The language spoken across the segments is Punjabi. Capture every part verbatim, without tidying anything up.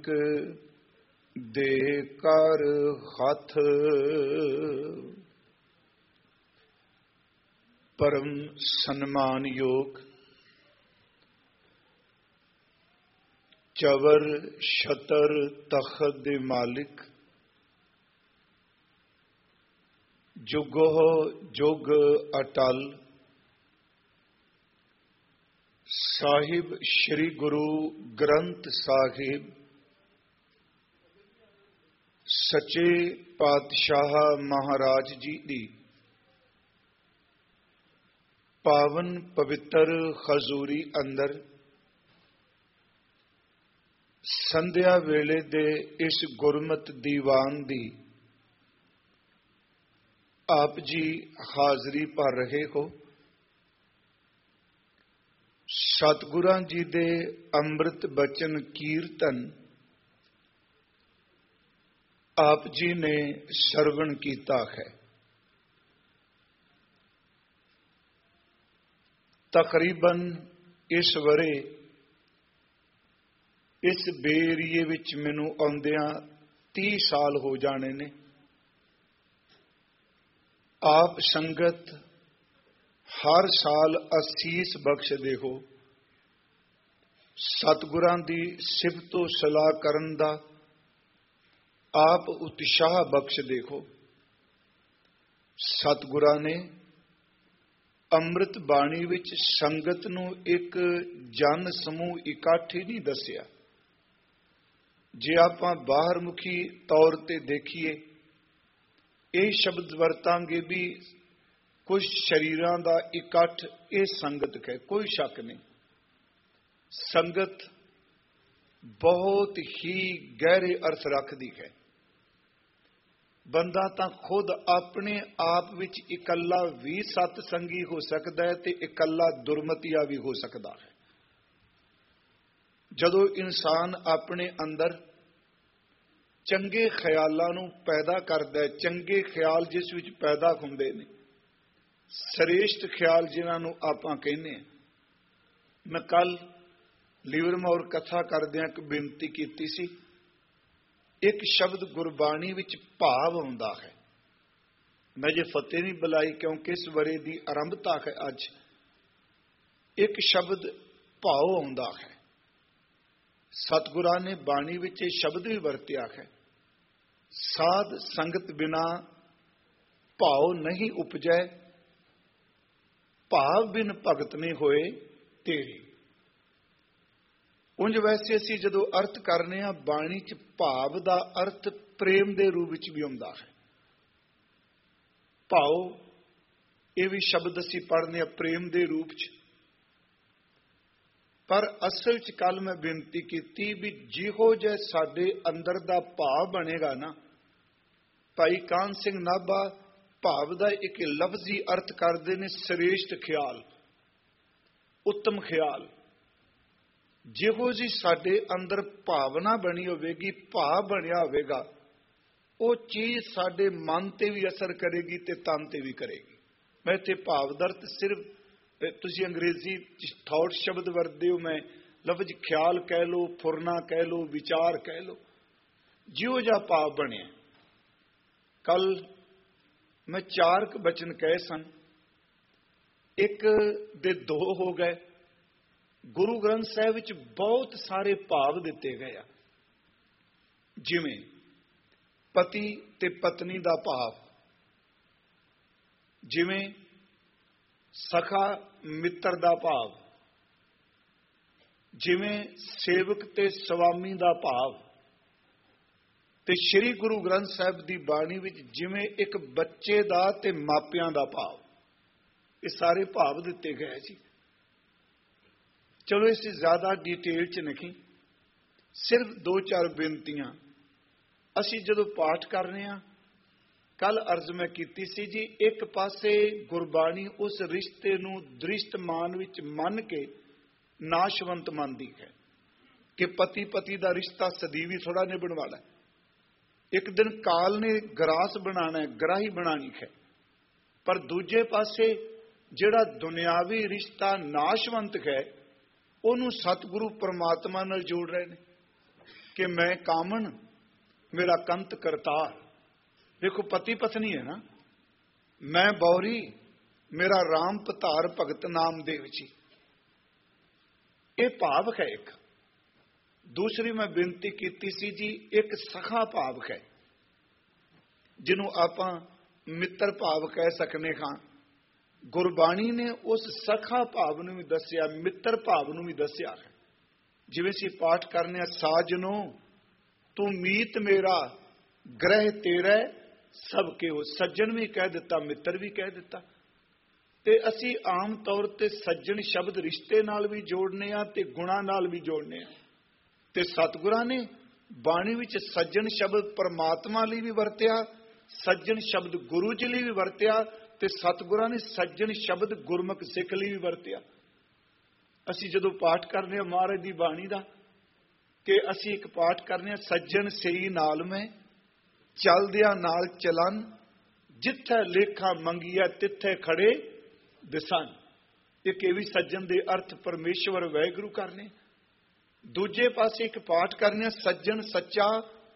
ਮਾਲਿਕ ਦੇ ਕਰ ਹੱਥ। ਪਰਮ ਸਨਮਾਨਯੋਗ ਚਵਰ ਛਤਰ ਤਖਤ ਦੇ ਮਾਲਿਕ, ਜੁਗੋ ਜੁਗ ਅਟਲ, ਸਾਹਿਬ ਸ੍ਰੀ ਗੁਰੂ ਗ੍ਰੰਥ ਸਾਹਿਬ, ਸੱਚੇ ਪਾਤਸ਼ਾਹ ਮਹਾਰਾਜ ਜੀ ਦੀ ਪਾਵਨ ਪਵਿੱਤਰ ਹਜ਼ੂਰੀ ਅੰਦਰ ਸੰਧਿਆ ਵੇਲੇ ਦੇ ਇਸ ਗੁਰਮਤਿ ਦੀਵਾਨ ਦੀ ਆਪ ਜੀ ਹਾਜ਼ਰੀ ਭਰ ਰਹੇ ਹੋ। ਸਤਿਗੁਰਾਂ ਜੀ ਦੇ ਅੰਮ੍ਰਿਤ ਬਚਨ ਕੀਰਤਨ ਆਪ ਜੀ ਨੇ ਸਰਵਣ ਕੀਤਾ ਹੈ। ਤਕਰੀਬਨ ਇਸ ਵਰੇ ਇਸ ਬੇਰੀਏ ਵਿੱਚ ਮੈਨੂੰ ਆਉਂਦਿਆਂ ਤੀਹ ਸਾਲ ਹੋ ਜਾਣੇ ਨੇ। ਆਪ ਸੰਗਤ ਹਰ ਸਾਲ ਅਸੀਸ ਬਖਸ਼ਦੇ ਹੋ। ਸਤਿਗੁਰਾਂ ਦੀ ਸਿਫਤੋ ਸਲਾਹ ਕਰਨ ਦਾ ਆਪ ਉਤਸ਼ਾਹ ਬਖਸ਼ਦੇ ਹੋ। ਸਤਿਗੁਰਾਂ ਨੇ ਅੰਮ੍ਰਿਤ ਬਾਣੀ ਵਿੱਚ ਸੰਗਤ ਨੂੰ ਇੱਕ ਜਨ ਸਮੂਹ ਇਕੱਠ ਹੀ ਨਹੀਂ ਦੱਸਿਆ। ਜੇ ਆਪਾਂ ਬਾਹਰ ਮੁਖੀ ਤੌਰ ਤੇ ਦੇਖੀਏ, ਇਹ ਸ਼ਬਦ ਵਰਤਾਂਗੇ ਵੀ ਕੁਝ ਸ਼ਰੀਰਾਂ ਦਾ ਇਕੱਠ ਇਹ ਸੰਗਤ ਹੈ, ਕੋਈ ਸ਼ੱਕ ਨਹੀਂ। ਸੰਗਤ ਬਹੁਤ ਹੀ ਗਹਿਰੇ ਅਰਥ ਰੱਖਦੀ ਹੈ। ਬੰਦਾ ਤਾਂ ਖੁਦ ਆਪਣੇ ਆਪ ਵਿੱਚ ਇਕੱਲਾ ਵੀ ਸਤ ਸੰਗੀ ਹੋ ਸਕਦਾ ਹੈ ਤੇ ਇਕੱਲਾ ਦੁਰਮਤੀਆ ਵੀ ਹੋ ਸਕਦਾ ਹੈ। ਜਦੋਂ ਇਨਸਾਨ ਆਪਣੇ ਅੰਦਰ ਚੰਗੇ ਖਿਆਲਾਂ ਨੂੰ ਪੈਦਾ ਕਰਦਾ ਹੈ, ਚੰਗੇ ਖਿਆਲ ਜਿਸ ਵਿੱਚ ਪੈਦਾ ਹੁੰਦੇ ਨੇ, ਸ੍ਰੇਸ਼ਟ ਖਿਆਲ ਜਿਨ੍ਹਾਂ ਨੂੰ ਆਪਾਂ ਕਹਿੰਦੇ ਹਾਂ। ਮੈਂ ਕੱਲ ਲਿਵਰਮੋਰ ਕਥਾ ਕਰਦਿਆਂ ਇੱਕ ਬੇਨਤੀ ਕੀਤੀ ਸੀ। ਇੱਕ ਸ਼ਬਦ ਗੁਰਬਾਣੀ ਵਿੱਚ ਭਾਵ ਆਉਂਦਾ ਹੈ। ਮੈਂ ਜੇ ਫਤਿਹ ਨਹੀਂ ਬੁਲਾਈ ਕਿਉਂਕਿ ਇਸ ਵਰੇ ਦੀ ਆਰੰਭਤਾ ਹੈ ਅੱਜ। ਇੱਕ ਸ਼ਬਦ ਭਾਵ ਆਉਂਦਾ ਹੈ। ਸਤਿਗੁਰਾਂ ਨੇ ਬਾਣੀ ਵਿੱਚ ਇਹ ਸ਼ਬਦ ਵੀ ਵਰਤਿਆ ਹੈ। ਸਾਧ ਸੰਗਤ ਬਿਨਾ ਭਾਵ ਨਹੀਂ ਉਪਜੈ, ਭਾਵ ਬਿਨ ਭਗਤ ਨਹੀਂ ਹੋਏ ਤੇਰੀ। ਉਂਝ ਵੈਸੇ ਅਸੀਂ ਜਦੋਂ ਅਰਥ ਕਰਨੇ ਆ ਬਾਣੀ ਚ ਭਾਵ ਦਾ ਅਰਥ ਪ੍ਰੇਮ ਦੇ ਰੂਪ ਵਿੱਚ ਵੀ ਆਉਂਦਾ ਹੈ। ਭਾਵ ਇਹ ਵੀ ਸ਼ਬਦ ਅਸੀਂ ਪੜ੍ਹਨੇ ਆ ਪ੍ਰੇਮ ਦੇ ਰੂਪ ਚ। ਪਰ ਅਸਲ ਚ ਕੱਲ ਮੈਂ ਬੇਨਤੀ ਕੀਤੀ ਵੀ ਜਿਹੋ ਜਿਹਾ ਸਾਡੇ ਅੰਦਰ ਦਾ ਭਾਵ ਬਣੇਗਾ ਨਾ, ਭਾਈ ਕਾਹਨ ਸਿੰਘ ਨਾਭਾ ਭਾਵ ਦਾ ਇੱਕ ਲਫ਼ਜ਼ੀ ਅਰਥ ਕਰਦੇ ਨੇ ਸ੍ਰੇਸ਼ਟ ਖਿਆਲ, ਉੱਤਮ ਖਿਆਲ। ਜਿਹੋ ਜੀ ਸਾਡੇ ਅੰਦਰ ਭਾਵਨਾ ਬਣੀ ਹੋਵੇਗੀ, ਭਾਵ ਬਣਿਆ ਹੋਵੇਗਾ, ਉਹ ਚੀਜ਼ ਸਾਡੇ ਮਨ ਤੇ ਵੀ ਅਸਰ ਕਰੇਗੀ ਤੇ ਤਨ ਤੇ ਵੀ ਕਰੇਗੀ। ਮੈਂ ਇੱਥੇ ਭਾਵ ਦਾ ਅਰਥ ਸਿਰਫ, ਤੁਸੀਂ ਅੰਗਰੇਜ਼ੀ ਥਾਟ ਸ਼ਬਦ ਵਰਤਦੇ ਹੋ, ਮੈਂ ਲਫ਼ਜ਼ ਖਿਆਲ ਕਹਿ ਲਓ, ਫੁਰਨਾ ਕਹਿ ਲਓ, ਵਿਚਾਰ ਕਹਿ ਲਓ, ਜਿਹੋ ਜਿਹਾ ਭਾਵ ਬਣਿਆ। ਕੱਲ ਮੈਂ ਚਾਰ ਕੁ ਬਚਨ ਕਹੇ ਸਨ, ਇੱਕ ਦੇ ਦੋ ਹੋ ਗਏ। ਗੁਰੂ ਗ੍ਰੰਥ ਸਾਹਿਬ ਵਿੱਚ ਬਹੁਤ ਸਾਰੇ ਭਾਵ ਦਿੱਤੇ ਗਏ ਆ, ਜਿਵੇਂ ਪਤੀ ਤੇ ਪਤਨੀ ਦਾ ਭਾਵ, ਜਿਵੇਂ ਸਖਾ ਮਿੱਤਰ ਦਾ ਭਾਵ, ਜਿਵੇਂ ਸੇਵਕ ਤੇ ਸਵਾਮੀ ਦਾ ਭਾਵ, ਤੇ ਸ੍ਰੀ ਗੁਰੂ ਗ੍ਰੰਥ ਸਾਹਿਬ ਦੀ ਬਾਣੀ ਵਿੱਚ ਜਿਵੇਂ ਇੱਕ ਬੱਚੇ ਦਾ ਤੇ ਮਾਪਿਆਂ ਦਾ ਭਾਵ। ਇਹ ਸਾਰੇ ਭਾਵ ਦਿੱਤੇ ਗਏ ਸੀ। ਚਲੋ ਇਸ ਜ਼ਿਆਦਾ ਡਿਟੇਲ ਚ ਨਹੀਂ, ਸਿਰਫ ਦੋ ਚਾਰ ਬੇਨਤੀਆਂ। ਅਸੀਂ ਜਦੋਂ ਪਾਠ ਕਰ ਰਹੇ ਹਾਂ, ਕੱਲ ਅਰਜ਼ ਮੈਂ ਕੀਤੀ ਸੀ ਜੀ, ਇੱਕ ਪਾਸੇ ਗੁਰਬਾਣੀ ਉਸ ਰਿਸ਼ਤੇ ਨੂੰ ਦ੍ਰਿਸ਼ਟਮਾਨ ਵਿੱਚ ਮੰਨ ਕੇ ਨਾਸ਼ਵੰਤ ਮੰਨਦੀ ਹੈ ਕਿ ਪਤੀ ਪਤੀ ਦਾ ਰਿਸ਼ਤਾ ਸਦੀਵੀ ਥੋੜਾ ਨਿਭਣ ਵਾਲਾ ਹੈ। ਇੱਕ ਦਿਨ ਕਾਲ ਨੇ ਗਰਾਸ ਬਣਾਣਾ ਹੈ, ਗਰਾਹੀ ਬਣਾਣੀ ਹੈ। ਪਰ ਦੂਜੇ ਪਾਸੇ ਜਿਹੜਾ ਦੁਨਿਆਵੀ ਰਿਸ਼ਤਾ ਨਾਸ਼ਵੰਤ ਹੈ, ਉਹਨੂੰ ਸਤਿਗੁਰੂ ਪਰਮਾਤਮਾ ਨਾਲ ਜੋੜ ਰਹੇ ਨੇ। कि मैं कामन मेरा कंत करतार। देखो पति पत्नी है ना, मैं बौरी मेरा राम पतार भगत नाम देव जी, ये भाव है एक। दूसरी मैं बेनती की सी जी, एक सखा भाव है जिन्हों आप मित्र भाव कह सकने हाँ। गुरबाणी ने उस सखा भाव नूं भी दसिया, मित्र भाव नूं भी दसिया है। जिवें सी पाठ करने साजनो तू मीत मेरा ग्रह तेरा सबके हो, सज्जन भी कह दिता, मित्र भी कह दिता। ते असी आम तौर ते सज्जन शब्द रिश्ते नाल भी जोड़ने आ ते गुणा नाल भी जोड़ने आ। ते सतगुरां ने बाणी विच सज्जन शब्द परमात्मा लई भी वरतिया, सज्जन शब्द गुरु जी लई भी वरतिया, ते सतगुरां ने सज्जन शब्द गुरमुख सिख लई भी वरतिया। असी जदों पाठ करने महाराज दी बाणी दा कि असी एक पाठ करने सज्जन सही नाल में चलदिया नाल चलन, जिथे लेखा मंगिया तिथे खड़े दिसन। एक ये भी सज्जन दे अर्थ परमेश्वर वाहिगुरू करने। दूजे पासे एक पाठ करने सज्जन सच्चा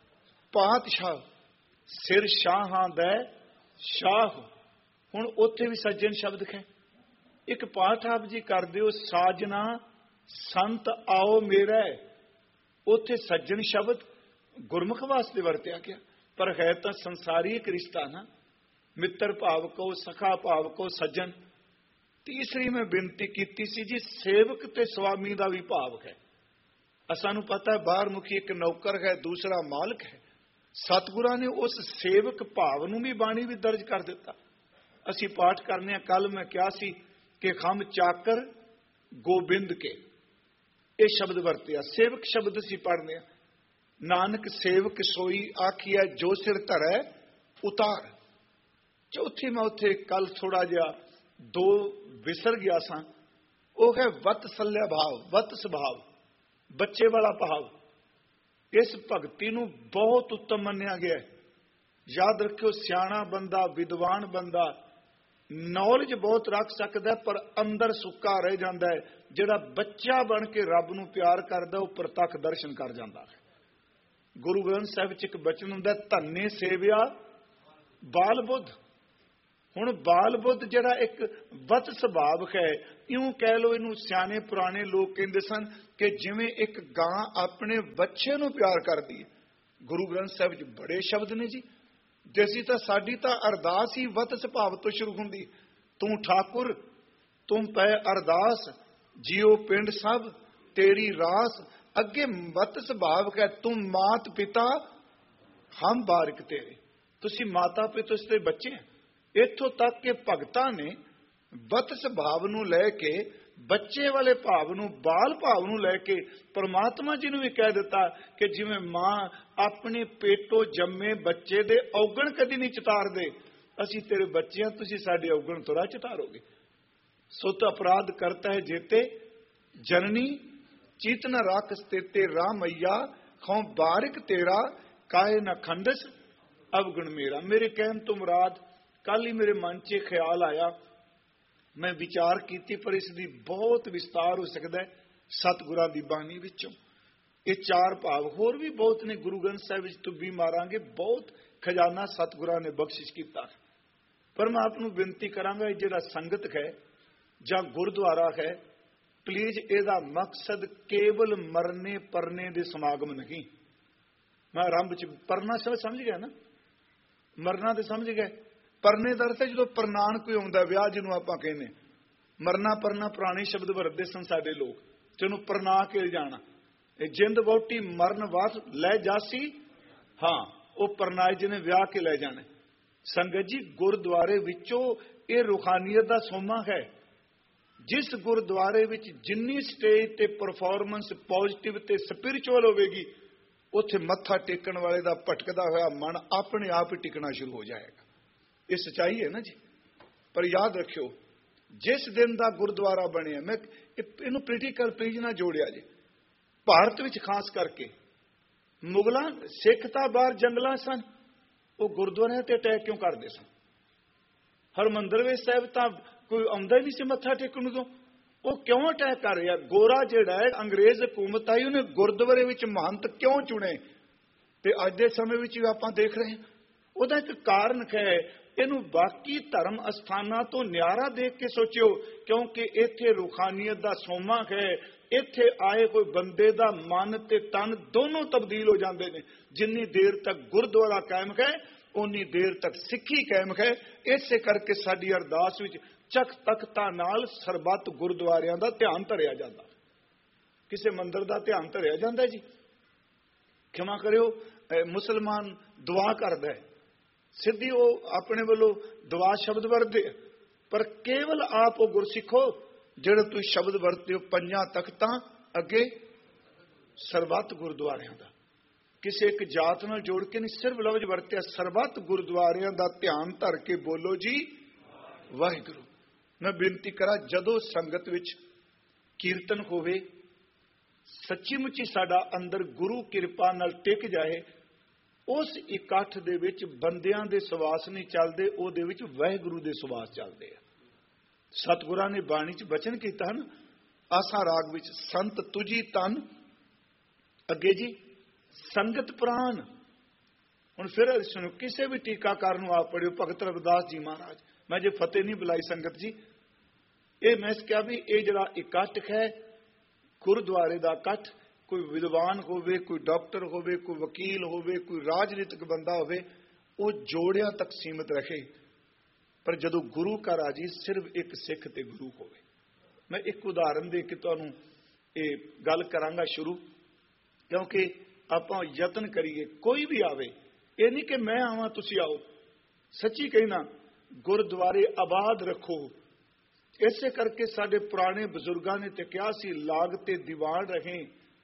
पातशाह, सिर शाहां दै शाह। हुण उत्थे भी सज्जन शब्द है। एक पाठ आप जी कर दिओ साजना संत आओ मेरा, उत्थे सज्जन शब्द गुरमुख वास्ते वरत्या गया, पर है तो संसारी एक रिश्ता ना, मित्र भाव को, सखा भाव को, सज्जन। तीसरी मैं बेनती की सी जी, सेवक ते स्वामी का भी भाव है। सानू पता है बाहर मुखी एक नौकर है, दूसरा मालिक है। सतगुरां ने उस सेवक भाव नूं भी बाणी भी दर्ज कर दिता। असी पाठ करने कल मैं क्या सी कि खम चाकर गोबिंद के, ये शब्द वरतिया। सेवक शब्द असी पढ़ने, नानक सेवक सोई आखिया जो सिर धरै उतार। चौथी मैं उत्थे कल थोड़ा जिहा दो विसर गया सा, वो है वत्सल्य भाव, वत स्वभाव, बच्चे वाला भाव। इस भगती नूं बहुत उत्तम मन्निया गया है। याद रखियो, सियाणा बंदा, विद्वान बंदा नॉलेज बहुत रख सकता है, पर अंदर सुक्का रह जाता है। जिहड़ा बच्चा बन के रब नूं प्यार करदा, वो प्रतख दर्शन कर जाता है। गुरु ग्रंथ साहिब च एक बचन हुंदा, धन्ने सेविया बाल बुद्ध। हुण बाल बुद्ध जिहड़ा एक वत सुभाव है, इउं कह लो, इनू सियाने पुराने लोग कहते सन कि जिवें एक गां अपने बच्चे नूं प्यार करदी है। गुरु ग्रंथ साहिब च बड़े शब्द ने जी। जैसी तो साडी तो अरदास ही वत सुभाव तो शुरू हुंदी, तू ठाकुर तुम पै अरदास, जियो पिंड सब तेरी रास। अगे वत सुभाव है, तुम मात पिता हम बारिक तेरे। तुसी माता पिता उसके बच्चे हैं। इत्थों तक के भगतां ने वत सुभाव नूं लैके, बच्चे वाले भाव नूं, बाल भाव नूं लैके परमात्मा जी नूं भी कह दिता कि जिवें मां अपने पेटों जम्मे बच्चे दे औगण कदी नहीं चितार दे, असीं तेरे बच्चे हां, तुसीं साडे औगण थोड़ा चितारोगे। सो तो अपराध करता है जेते जननी चित न राख स्थिते रामैया, खौ बारिक तेरा काहे न खंडस अवगुण मेरा। मेरे कहन तो मुराद कल ही मेरे मन च ख्याल आया, मैं विचार की, पर इसकी बहुत विस्तार हो सकता है सतगुरां दी बाणी विचों। ये चार भाव होर भी बहुत ने, गुरु ग्रंथ साहिब विच तुब्बी मारांगे, बहुत खजाना सतगुरां ने बख्शिश कीता। पर मैं आपनूं बेनती करांगा, जिहड़ा संगत है जां गुरुद्वारा है, प्लीज इहदा मकसद केवल मरने परने दे समागम नहीं। मैं आरंभ च परना सब समझ गया ना, मरना तो समझ गए। परने का अर्थ है जो परनान कोई आउंदा, विआह जिन्हों आपां कहने। मरना परना पुराने शब्द वरतदे सन साडे लोग, जिन्हों परना के जाना। जिंद वोटी मरन वास लै जासी, हाँ वो परनाए जिन्हें विआह के लै जाने। संगत जी गुरुद्वारे विचों ये रूहानियत का सोमा है। जिस गुरुद्वारे विच जिन्नी स्टेज ते परफॉर्मेंस पॉजिटिव ते स्पिरिचुअल होगी, उत्थे मत्था टेकण वाले दा भटकदा होया मन अपने आप ही टिकना शुरू हो जाएगा। ये सच्चाई है ना जी। पर याद रखियो, जिस दिन का गुरुद्वारा बने, मैं इनू पोलिटिकल प्लीज ना जोड़िया जी। भारत विच खास करके मुगलों सिख तां बाहर जंगलां सन, वो गुरुद्वारे ते अटैक क्यों करते सन? हरमंदर साहिब तां कोई आउंदा ही नहीं सी मत्था टेकण नूं। ਉਹ ਕਿਉਂ ਅਟੈਕ ਕਰ ਰਿਹਾ? ਗੋਰਾ ਜਿਹੜਾ ਹੈ, ਅੰਗਰੇਜ਼ ਹਕੂਮਤ ਆਈ, ਉਹਨੇ ਗੁਰਦੁਆਰੇ ਵਿੱਚ ਮਹੰਤ ਕਿਉਂ ਚੁਣੇ? ਤੇ ਅੱਜ ਦੇ ਸਮੇਂ ਵਿੱਚ ਵੀ ਆਪਾਂ ਦੇਖ ਰਹੇ ਹਾਂ। ਉਹਦਾ ਇੱਕ ਕਾਰਨ ਹੈ, ਇਹਨੂੰ ਬਾਕੀ ਧਰਮ ਅਸਥਾਨਾਂ ਤੋਂ ਨਿਆਰਾ ਦੇਖ ਕੇ ਸੋਚਿਓ, ਕਿਉਂਕਿ ਇੱਥੇ ਰੂਹਾਨੀਅਤ ਦਾ ਸੋਮਾ ਹੈ। ਇੱਥੇ ਆਏ ਕੋਈ ਬੰਦੇ ਦਾ ਮਨ ਤੇ ਤਨ ਦੋਨੋਂ ਤਬਦੀਲ ਹੋ ਜਾਂਦੇ ਨੇ। ਜਿੰਨੀ ਦੇਰ ਤੱਕ ਗੁਰਦੁਆਰਾ ਕਾਇਮ ਹੈ, ਉਨੀ ਦੇਰ ਤੱਕ ਸਿੱਖੀ ਕਾਇਮ ਹੈ। ਇਸੇ ਕਰਕੇ ਸਾਡੀ ਅਰਦਾਸ ਵਿੱਚ ਚੱਕ ਤਖਤਾਂ ਨਾਲ ਸਰਬੱਤ ਗੁਰਦੁਆਰਿਆਂ ਦਾ ਧਿਆਨ ਧਰਿਆ ਜਾਂਦਾ, ਕਿਸੇ ਮੰਦਰ ਦਾ ਧਿਆਨ ਧਰਿਆ ਜਾਂਦਾ ਜੀ। ਖਿਮਾ ਕਰਿਓ, ਮੁਸਲਮਾਨ ਦੁਆ ਕਰਦਾ ਹੈ, ਸਿੱਧੀ ਉਹ ਆਪਣੇ ਵੱਲੋਂ ਦੁਆ ਸ਼ਬਦ ਵਰਤਦੇ, ਪਰ ਕੇਵਲ ਆਪ ਉਹ ਗੁਰਸਿੱਖੋ ਜਿਹੜੇ ਤੁਸੀਂ ਸ਼ਬਦ ਵਰਤਦੇ ਹੋ ਪੰਜਾਂ ਤਖਤਾਂ ਅੱਗੇ ਸਰਬੱਤ ਗੁਰਦੁਆਰਿਆਂ ਦਾ, ਕਿਸੇ ਇੱਕ ਜਾਤ ਨਾਲ ਜੋੜ ਕੇ ਨਹੀਂ, ਸਿਰਫ ਲਫ਼ਜ਼ ਵਰਤਿਆ, ਸਰਬੱਤ ਗੁਰਦੁਆਰਿਆਂ ਦਾ ਧਿਆਨ ਧਰ ਕੇ ਬੋਲੋ ਜੀ ਵਾਹਿਗੁਰੂ। ਮੈਂ ਬੇਨਤੀ ਕਰਾਂ, ਜਦੋਂ ਸੰਗਤ ਵਿੱਚ ਕੀਰਤਨ ਹੋਵੇ, ਸੱਚੀ ਮੁੱਚੀ ਸਾਡਾ ਅੰਦਰ ਗੁਰੂ ਕਿਰਪਾ ਨਾਲ ਟਿਕ ਜਾਏ, ਉਸ ਇਕੱਠ ਦੇ ਵਿੱਚ ਬੰਦਿਆਂ ਦੇ ਸਵਾਸ ਨਹੀਂ ਚੱਲਦੇ, ਉਹਦੇ ਵਿੱਚ ਵਾਹਿਗੁਰੂ ਦੇ ਸਵਾਸ ਚੱਲਦੇ ਆ। ਸਤਿਗੁਰਾਂ ਨੇ ਬਾਣੀ 'ਚ ਬਚਨ ਕੀਤਾ ਹਨ, ਆਸਾ ਰਾਗ ਵਿੱਚ, ਸੰਤ ਤੁਜੀ ਤਨ ਅੱਗੇ ਜੀ ਸੰਗਤ ਪ੍ਰਾਨ। ਹੁਣ ਫਿਰ ਸੁਣੋ, ਕਿਸੇ ਵੀ ਟੀਕਾਕਾਰ ਨੂੰ ਆਪ ਪੜਿਓ, ਭਗਤ ਰਵਿਦਾਸ ਜੀ ਮਹਾਰਾਜ, ਮੈਂ ਜੇ ਫਤਿਹ ਨਹੀਂ ਬੁਲਾਈ ਸੰਗਤ ਜੀ, ਇਹ ਮੈਂ ਕਿਹਾ ਵੀ ਇਹ ਜਿਹੜਾ ਇਕੱਠ ਹੈ ਗੁਰਦੁਆਰੇ ਦਾ ਇਕੱਠ, ਕੋਈ ਵਿਦਵਾਨ ਹੋਵੇ, ਕੋਈ ਡਾਕਟਰ ਹੋਵੇ, ਕੋਈ ਵਕੀਲ ਹੋਵੇ, ਕੋਈ ਰਾਜਨੀਤਿਕ ਬੰਦਾ ਹੋਵੇ, ਉਹ ਜੋੜਿਆਂ ਤੱਕ ਸੀਮਤ ਰੱਖੇ, ਪਰ ਜਦੋਂ ਗੁਰੂ ਘਰ ਆ ਜੀ ਸਿਰਫ ਇੱਕ ਸਿੱਖ ਤੇ ਗੁਰੂ ਹੋਵੇ। ਮੈਂ ਇੱਕ ਉਦਾਹਰਨ ਦੇ ਕੇ ਤੁਹਾਨੂੰ ਇਹ ਗੱਲ ਕਰਾਂਗਾ ਸ਼ੁਰੂ, ਕਿਉਂਕਿ ਆਪਾਂ ਯਤਨ ਕਰੀਏ, ਕੋਈ ਵੀ ਆਵੇ, ਇਹ ਨਹੀਂ ਕਿ ਮੈਂ ਆਵਾਂ ਤੁਸੀਂ ਆਓ, ਸੱਚੀ ਕਹਿਣਾ ਗੁਰਦੁਆਰੇ ਆਬਾਦ ਰੱਖੋ। ਇਸੇ ਕਰਕੇ ਸਾਡੇ ਪੁਰਾਣੇ ਬਜ਼ੁਰਗਾਂ ਨੇ ਤੇ ਕਿਹਾ ਸੀ, ਲਾਗ ਤੇ ਦੀਵਾਨ ਰਹੇ,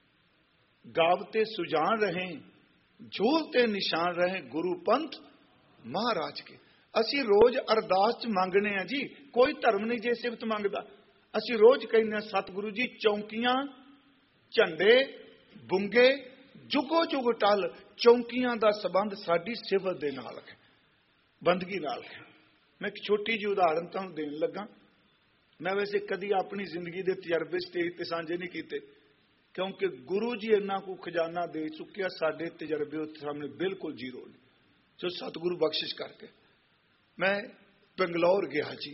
ਗਾਵ ਤੇ ਸੁਜਾਨ ਰਹੇ, ਝੂਲ ਤੇ ਨਿਸ਼ਾਨ ਰਹੇ, ਗੁਰੂ ਪੰਥ ਮਹਾਰਾਜ ਕੇ। ਅਸੀਂ ਰੋਜ਼ ਅਰਦਾਸ 'ਚ ਮੰਗਣੇ ਆ ਜੀ, ਕੋਈ ਧਰਮ ਨਹੀਂ ਜੇ ਸਿਫਤ ਮੰਗਦਾ। ਅਸੀਂ ਰੋਜ਼ ਕਹਿੰਦੇ ਆ, ਸਤਿਗੁਰੂ ਜੀ ਚੌਂਕੀਆਂ, ਝੰਡੇ, ਬੁੰਗੇ, ਜੁਗੋ ਜੁਗ ਟਲ, ਚੌਂਕੀਆਂ ਦਾ ਸੰਬੰਧ ਸਾਡੀ ਸਿਫਤ ਦੇ ਨਾਲ ਹੈ, ਬੰਦਗੀ ਨਾਲ ਹੈ। ਮੈਂ ਇੱਕ ਛੋਟੀ ਜਿਹੀ ਉਦਾਹਰਨ ਤੁਹਾਨੂੰ ਦੇਣ ਲੱਗਾ। ਮੈਂ ਵੈਸੇ ਕਦੀ ਆਪਣੀ ਜ਼ਿੰਦਗੀ ਦੇ ਤਜਰਬੇ ਸਟੇਜ ਤੇ ਸਾਂਝੇ ਨਹੀਂ ਕੀਤੇ, ਕਿਉਂਕਿ ਗੁਰੂ ਜੀ ਇੰਨਾ ਕੁ ਖਜ਼ਾਨਾ ਦੇ ਚੁੱਕਿਆ, ਸਾਡੇ ਤਜਰਬੇ ਉੱਥੇ ਸਾਹਮਣੇ ਬਿਲਕੁਲ ਜ਼ੀਰੋ ਨੇ, ਜੋ ਸਤਿਗੁਰੂ ਬਖਸ਼ਿਸ਼ ਕਰਕੇ। ਮੈਂ ਬੰਗਲੌਰ ਗਿਆ ਜੀ,